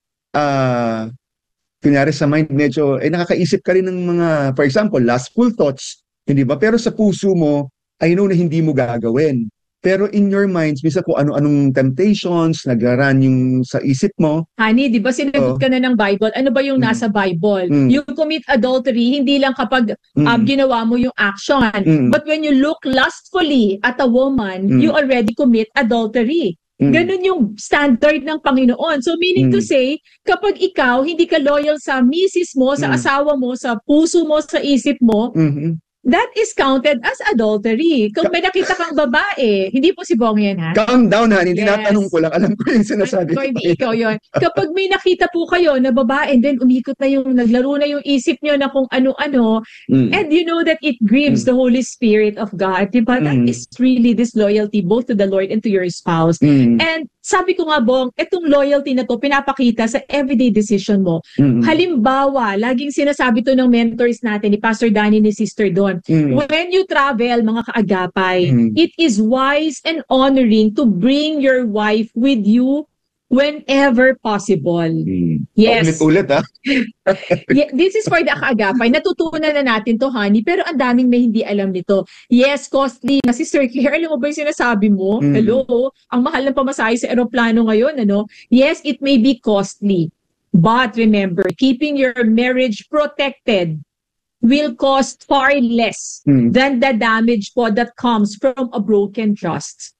kunyari sa mind, medyo, nakakaisip ka rin ng mga, for example, lustful thoughts, hindi ba? Pero sa puso mo, I know na hindi mo gagawin. Pero in your minds, minsan kung ano-anong temptations, nagraran yung sa isip mo. Honey, di ba sinagot ka na ng Bible? Ano ba yung nasa Bible? You commit adultery, hindi lang kapag ginawa mo yung action. But when you look lustfully at a woman, you already commit adultery. Ganun yung standard ng Panginoon. So meaning to say, kapag ikaw hindi ka loyal sa misis mo, sa asawa mo, sa puso mo, sa isip mo, that is counted as adultery. Kung may nakita kang babae, hindi po si Bong yan, ha? Calm down, ha? Hindi natanong ko lang. Alam ko yung sinasabi ko. Hindi ikaw yun. Kapag may nakita po kayo na babae, then umikot na yung, naglaro na yung isip nyo na kung ano-ano, and you know that it grieves the Holy Spirit of God, diba? That is really disloyalty both to the Lord and to your spouse. And sabi ko nga, Bong, itong loyalty na to, pinapakita sa everyday decision mo. Halimbawa, laging sinasabi to ng mentors natin, ni Pastor Danny, ni Sister Don, when you travel, mga kaagapay, it is wise and honoring to bring your wife with you whenever possible. Yes. Ulit-ulit, ha? Yeah, this is for the kaagapay. Natutunan na natin to, honey, pero ang daming may hindi alam nito. Yes, costly. Sister Claire, alam mo ba yung sinasabi mo? Hello? Ang mahal ng pamasahe sa aeroplano ngayon, ano? Yes, it may be costly. But remember, keeping your marriage protected will cost far less than the damage po that comes from a broken trust.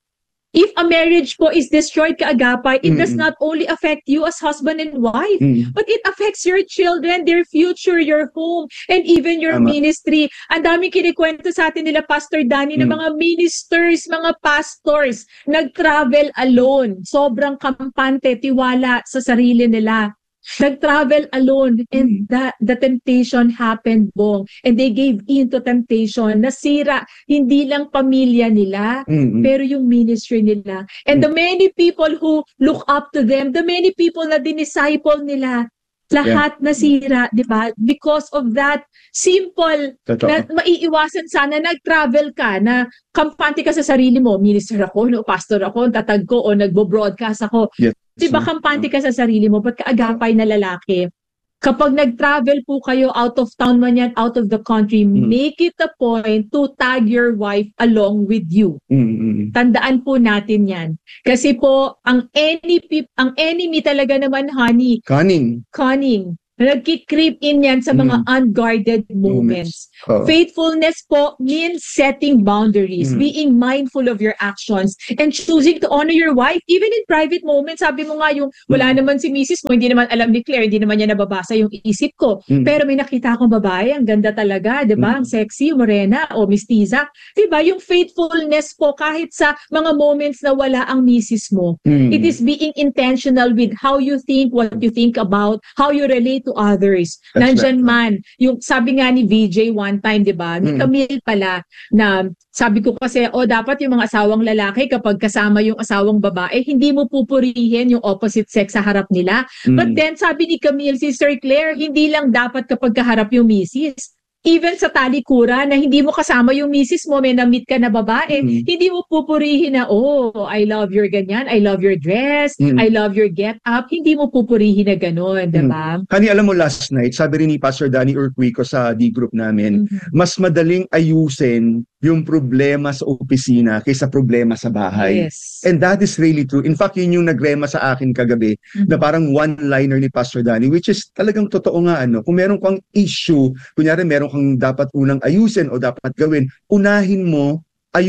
If a marriage po is destroyed, kaagapay, it does not only affect you as husband and wife, but it affects your children, their future, your home, and even your ministry. Ang daming kinikwento sa atin nila, Pastor Danny, na mga ministers, mga pastors, nag-travel alone. Sobrang kampante, tiwala sa sarili nila. Nag-travel alone, and the temptation happened, Bong, and they gave in to temptation. Nasira hindi lang pamilya nila, pero yung ministry nila, and the many people who look up to them, the many people na dinisciple nila, lahat nasira, di ba? Because of that simple na maiiwasan sana, nag-travel ka, na kampante ka sa sarili mo, minister ako, no, pastor ako, tatag ko, o nagbo-broadcast ako. Di ba kampante ka sa sarili mo, ba't kaagapay na lalaki? Kapag nag-travel po kayo, out of town man yan, out of the country, make it a point to tag your wife along with you. Tandaan po natin yan. Kasi po, ang enemy talaga naman, honey, cunning. Nagki-creep in yan sa mga unguarded moments. Faithfulness po means setting boundaries, being mindful of your actions, and choosing to honor your wife, even in private moments. Sabi mo nga yung, wala naman si Mrs. mo, hindi naman alam ni Claire, hindi naman niya nababasa yung isip ko. Pero may nakita akong babae, ang ganda talaga, di ba? Ang sexy, morena, o mistiza. Di ba? Yung faithfulness po, kahit sa mga moments na wala ang Mrs. mo, it is being intentional with how you think, what you think about, how you relate to others. Nandyan man, yung sabi nga ni VJ one time, di ba? Ni Camille pala, na sabi ko kasi, dapat yung mga asawang lalaki, kapag kasama yung asawang babae, hindi mo pupurihin yung opposite sex sa harap nila. But then, sabi ni Camille, Sister Claire, hindi lang dapat kapag kaharap yung misis. Even sa talikuran na hindi mo kasama yung misis mo, may na-meet ka na babae, hindi mo pupurihin na, I love your ganyan, I love your dress, I love your get-up. Hindi mo pupurihin na gano'n, diba? Hani, alam mo, last night, sabi rin ni Pastor Danny Urquico sa D-group namin, mas madaling ayusin yung problema sa opisina kaysa problema sa bahay. Yes. And that is really true. In fact, yun yung nagrema sa akin kagabi, na parang one-liner ni Pastor Danny, which is talagang totoo nga, kung meron kang issue, kunyari meron kang dapat unang ayusin o dapat gawin, unahin mong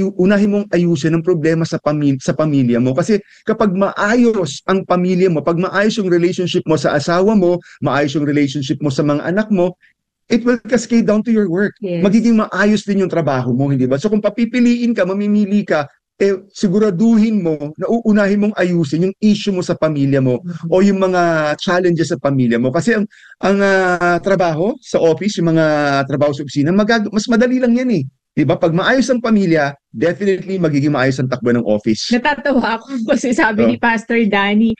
ayusin ang problema sa pamilya mo. Kasi kapag maayos ang pamilya mo, pag maayos yung relationship mo sa asawa mo, maayos yung relationship mo sa mga anak mo, it will cascade down to your work. Yes. Magiging maayos din yung trabaho mo, hindi ba? So kung papipiliin ka, mamimili ka, siguraduhin mo na uunahin mong ayusin yung issue mo sa pamilya mo o yung mga challenges sa pamilya mo. Kasi ang trabaho sa office, yung mga trabaho sa opisina, mas madali lang yan eh. Diba? Pag maayos ang pamilya, definitely magiging maayos ang takbo ng office. Natatawa ako kasi sabi ni Pastor Danny,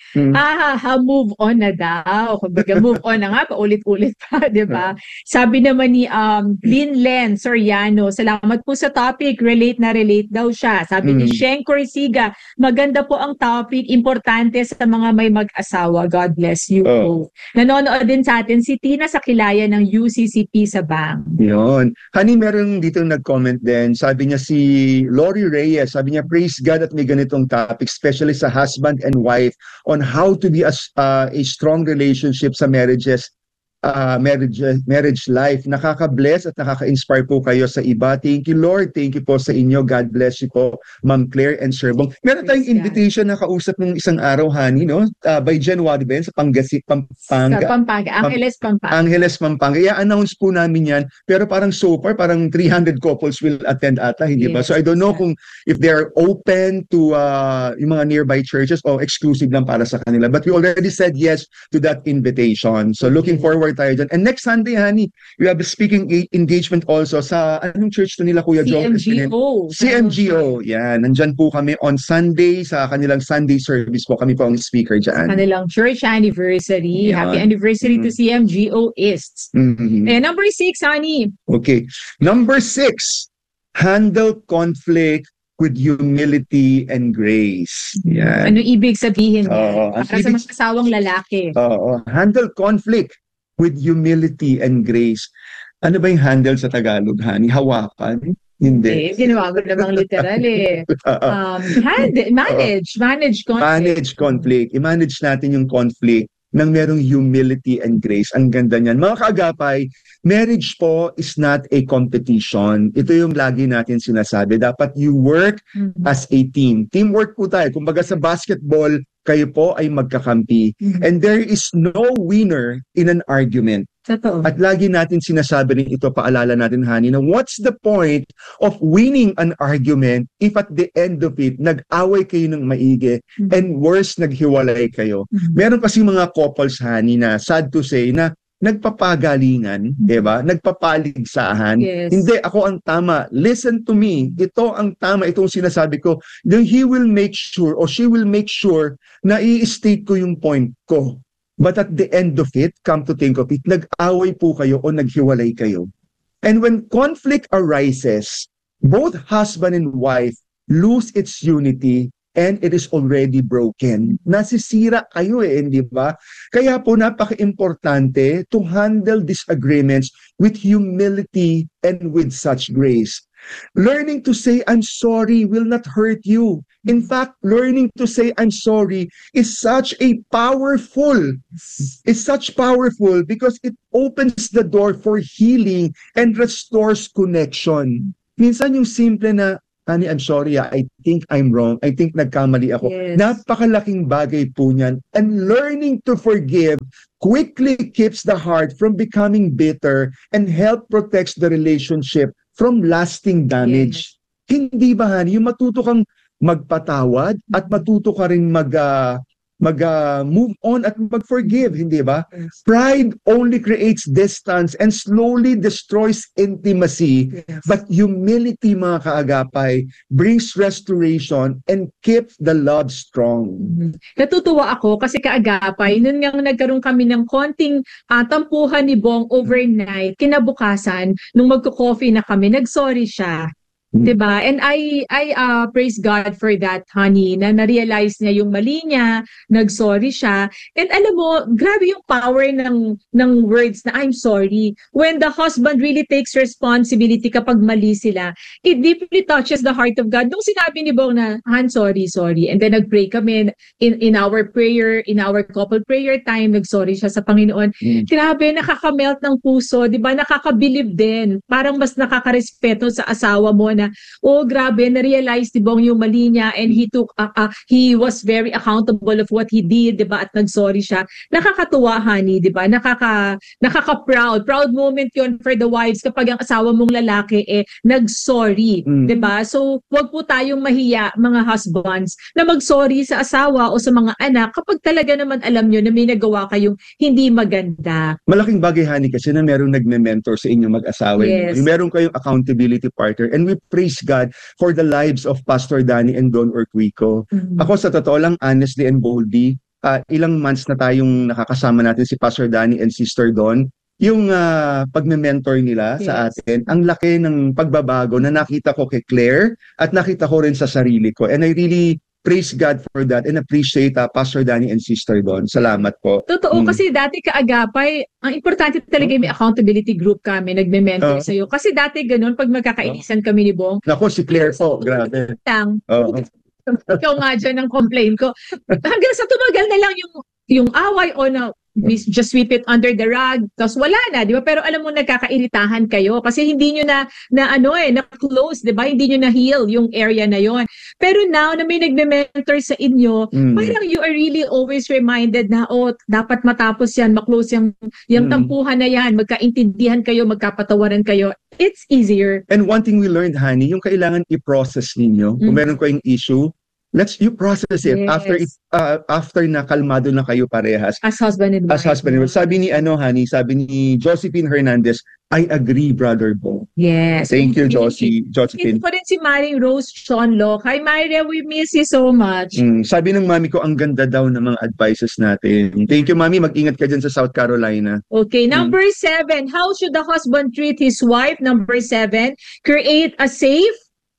move on na daw. Kumbaga, move on na nga, paulit-ulit pa, di ba? Sabi naman ni Lynn Soriano, salamat po sa topic, relate daw siya. Sabi ni Sheng Corsiga, maganda po ang topic, importante sa mga may mag-asawa. God bless you po. Nanonood din sa atin si Tina Sakilaya ng UCCP sa Bang. Yun. Hani, meron dito nag-comment din. Sabi niya si Lori Reyes, sabi niya, praise God at may ganitong topic, especially sa husband and wife, on how to be a strong relationship sa marriage life. Nakaka-bless at nakaka-inspire po kayo sa iba. Thank you, Lord. Thank you po sa inyo. God bless you po, Ma'am Claire and Sir Bong. Meron tayong invitation na kausap ng isang araw, Honey, no? By Jen Wadben sa Pampanga. Angeles, Pampanga. I-announce po namin yan. Pero parang so far, parang 300 couples will attend ata, hindi ba? So I don't know kung if they're open to yung mga nearby churches o exclusive lang para sa kanila. But we already said yes to that invitation. So looking forward tayo dyan. And next Sunday, Honey, we have a speaking engagement also sa anong church na nila, Kuya Joe? CMGO. Yan. Nandyan po kami on Sunday sa kanilang Sunday service po. Kami po ang speaker dyan. Kanilang church anniversary. Happy anniversary to CMGO East. And number 6, Honey. Okay. Number 6, handle conflict with humility and grace. Yan. Ano ibig sabihin niya? Para sa mga asawang lalaki. Handle conflict with humility and grace. Ano ba yung handle sa Tagalog, Honey? Hawakan? Hindi. Ginawa mo namang literal eh. Manage conflict. Manage conflict. I-manage natin yung conflict nang merong humility and grace. Ang ganda niyan. Mga kaagapay, marriage po is not a competition. Ito yung lagi natin sinasabi. Dapat you work as a team. Teamwork po tayo. Kumbaga sa basketball, kayo po ay magkakampi. And there is no winner in an argument. Totoo. At lagi natin sinasabi rin ito, paalala natin, Honey, na what's the point of winning an argument if at the end of it, nag-away kayo ng maigi and worse, naghiwalay kayo. Meron kasi mga couples, Honey, na sad to say na nagpapagalingan, diba? Nagpapaligsahan. Yes. Hindi, ako ang tama. Listen to me. Ito ang tama. Itong sinasabi ko. Then he will make sure or she will make sure na i-state ko yung point ko. But at the end of it, come to think of it, nag-away po kayo o naghiwalay kayo. And when conflict arises, both husband and wife lose its unity and it is already broken. Nasisira kayo hindi ba? Kaya po napaka-importante to handle disagreements with humility and with such grace. Learning to say, I'm sorry will not hurt you. In fact, learning to say, I'm sorry is such powerful because it opens the door for healing and restores connection. Minsan yung simple na, Honey, I'm sorry, I think I'm wrong. I think nagkamali ako. Yes. Napakalaking bagay po niyan. And learning to forgive quickly keeps the heart from becoming bitter and help protects the relationship from lasting damage. Yes. Hindi ba, Honey, yung matuto kang magpatawad at matuto ka rin move on at mag-forgive, hindi ba? Yes. Pride only creates distance and slowly destroys intimacy. Yes. But humility, mga kaagapay, brings restoration and keeps the love strong. Natutuwa ako kasi kaagapay, nun nga nagkaroon kami ng konting tampuhan ni Bong overnight. Kinabukasan, nung magko-coffee na kami, nag-sorry siya. Diba? And I praise God for that, Honey, na na-realize niya yung mali niya, nag-sorry siya. And alam mo, grabe yung power ng words na I'm sorry. When the husband really takes responsibility kapag mali sila, it deeply touches the heart of God. Nung sinabi ni Bong na, Han, sorry. And then nag-pray kami in our prayer, in our couple prayer time, nag-sorry siya sa Panginoon. Grabe, nakaka-melt ng puso, diba? Nakaka-believe din. Parang mas nakaka-respeto sa asawa mo na, oh grabe, na-realize ni Bong yung mali niya and he was very accountable of what he did, diba? At nag-sorry siya. Nakakatuwa, Honey, diba? Nakaka-proud. Proud moment yon for the wives kapag ang asawa mong lalaki nag-sorry, diba? So, wag po tayong mahiya, mga husbands, na mag-sorry sa asawa o sa mga anak kapag talaga naman alam nyo na may nagawa kayong hindi maganda. Malaking bagay, Honey, kasi na merong nagme-mentor sa inyo mag-asawa. Yes. Meron kayong accountability partner and we praise God for the lives of Pastor Danny and Don Orquico. Ako sa totoo lang, honestly and boldly, ilang months na tayong nakakasama natin si Pastor Danny and Sister Don. Yung pagme-mentor nila sa atin, ang laki ng pagbabago na nakita ko kay Claire at nakita ko rin sa sarili ko. And I really praise God for that and appreciate Pastor Danny and Sister Don. Salamat po. Totoo, kasi dati kaagapay, ang importante talaga may accountability group kami, nagme-mentor sa'yo. Kasi dati ganun, pag magkakainisan kami ni Bong. Nako, si Claire po, grabe. Ikaw nga dyan ang complaint ko. Hanggang sa tumagal na lang yung away o na just sweep it under the rug, tapos wala na, di ba? Pero alam mo, nagkakairitahan kayo kasi hindi nyo na close, di ba? Hindi nyo na heal yung area na yon. Pero now na may nagme-mentor sa inyo, parang you are really always reminded na, dapat matapos yan, maklose yung tampuhan na yan, magkaintindihan kayo, magkapatawaran kayo. It's easier. And one thing we learned, Honey, yung kailangan i-process ninyo. Kung meron kayong issue, you process it. Yes. After na kalmado na kayo parehas. As husband and wife. Sabi ni Honey, sabi ni Josephine Hernandez, I agree, Brother Bo. Yes. Thank you, Josephine. Ito rin si Maring Rose Seanlock. Hi, Maria, we miss you so much. Sabi ng mami ko, ang ganda daw ng mga advices natin. Thank you, Mami. Mag-ingat ka dyan sa South Carolina. Okay, number 7. How should the husband treat his wife? Number 7, create a safe,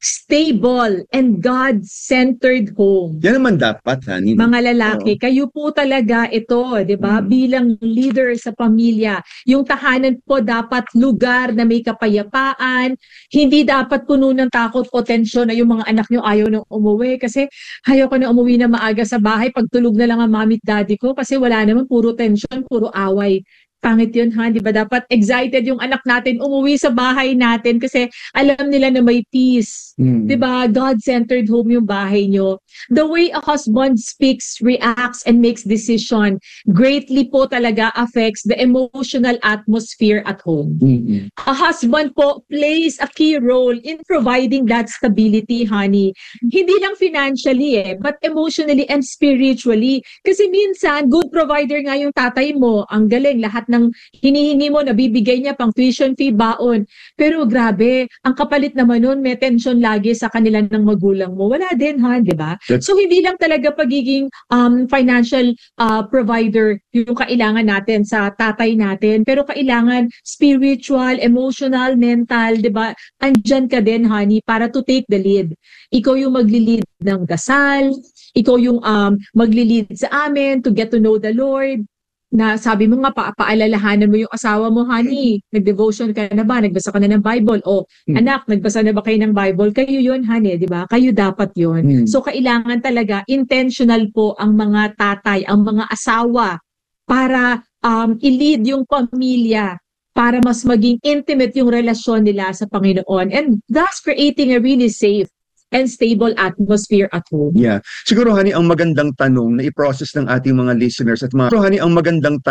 stable, and God-centered home. Yan naman dapat, honey. Mga lalaki, kayo po talaga ito, di ba? Bilang leader sa pamilya, yung tahanan po dapat lugar na may kapayapaan, hindi dapat puno ng takot o tensyon na yung mga anak nyo ayaw nang umuwi kasi ayaw ko na umuwi na maaga sa bahay, pagtulog na lang ang mami at daddy ko kasi wala naman, puro tensyon, puro away. Pangit yun, ha? Di ba? Dapat excited yung anak natin umuwi sa bahay natin kasi alam nila na may peace. Di ba? God-centered home yung bahay nyo. The way a husband speaks, reacts, and makes decision greatly po talaga affects the emotional atmosphere at home. A husband po plays a key role in providing that stability, honey. Hindi lang financially but emotionally and spiritually. Kasi minsan, good provider nga yung tatay mo. Ang galing, lahat ng hinihingi mo, nabibigay niya pang tuition fee, baon. Pero grabe, ang kapalit naman nun, may tension lagi sa kanila ng magulang mo. Wala din, ha, di ba? So, hindi lang talaga pagiging financial provider yung kailangan natin sa tatay natin, pero kailangan spiritual, emotional, mental, di ba? Andyan ka din, honey, para to take the lead. Ikaw yung magli-lead ng dasal, ikaw yung magli-lead sa amin to get to know the Lord, na sabi mo nga, paalalahanan mo yung asawa mo, honey, nag-devotion ka na ba? Nagbasa ka na ng Bible? O, anak, nagbasa na ba kayo ng Bible? Kayo yun, honey, di ba? Kayo dapat yun. So, kailangan talaga, intentional po ang mga tatay, ang mga asawa, para i-lead yung pamilya, para mas maging intimate yung relasyon nila sa Panginoon, and thus creating a really safe and stable atmosphere at home. Yeah. Siguro, honey, ang magandang tanong na i-process ng ating mga listeners at mga... Siguro, honey, ang magandang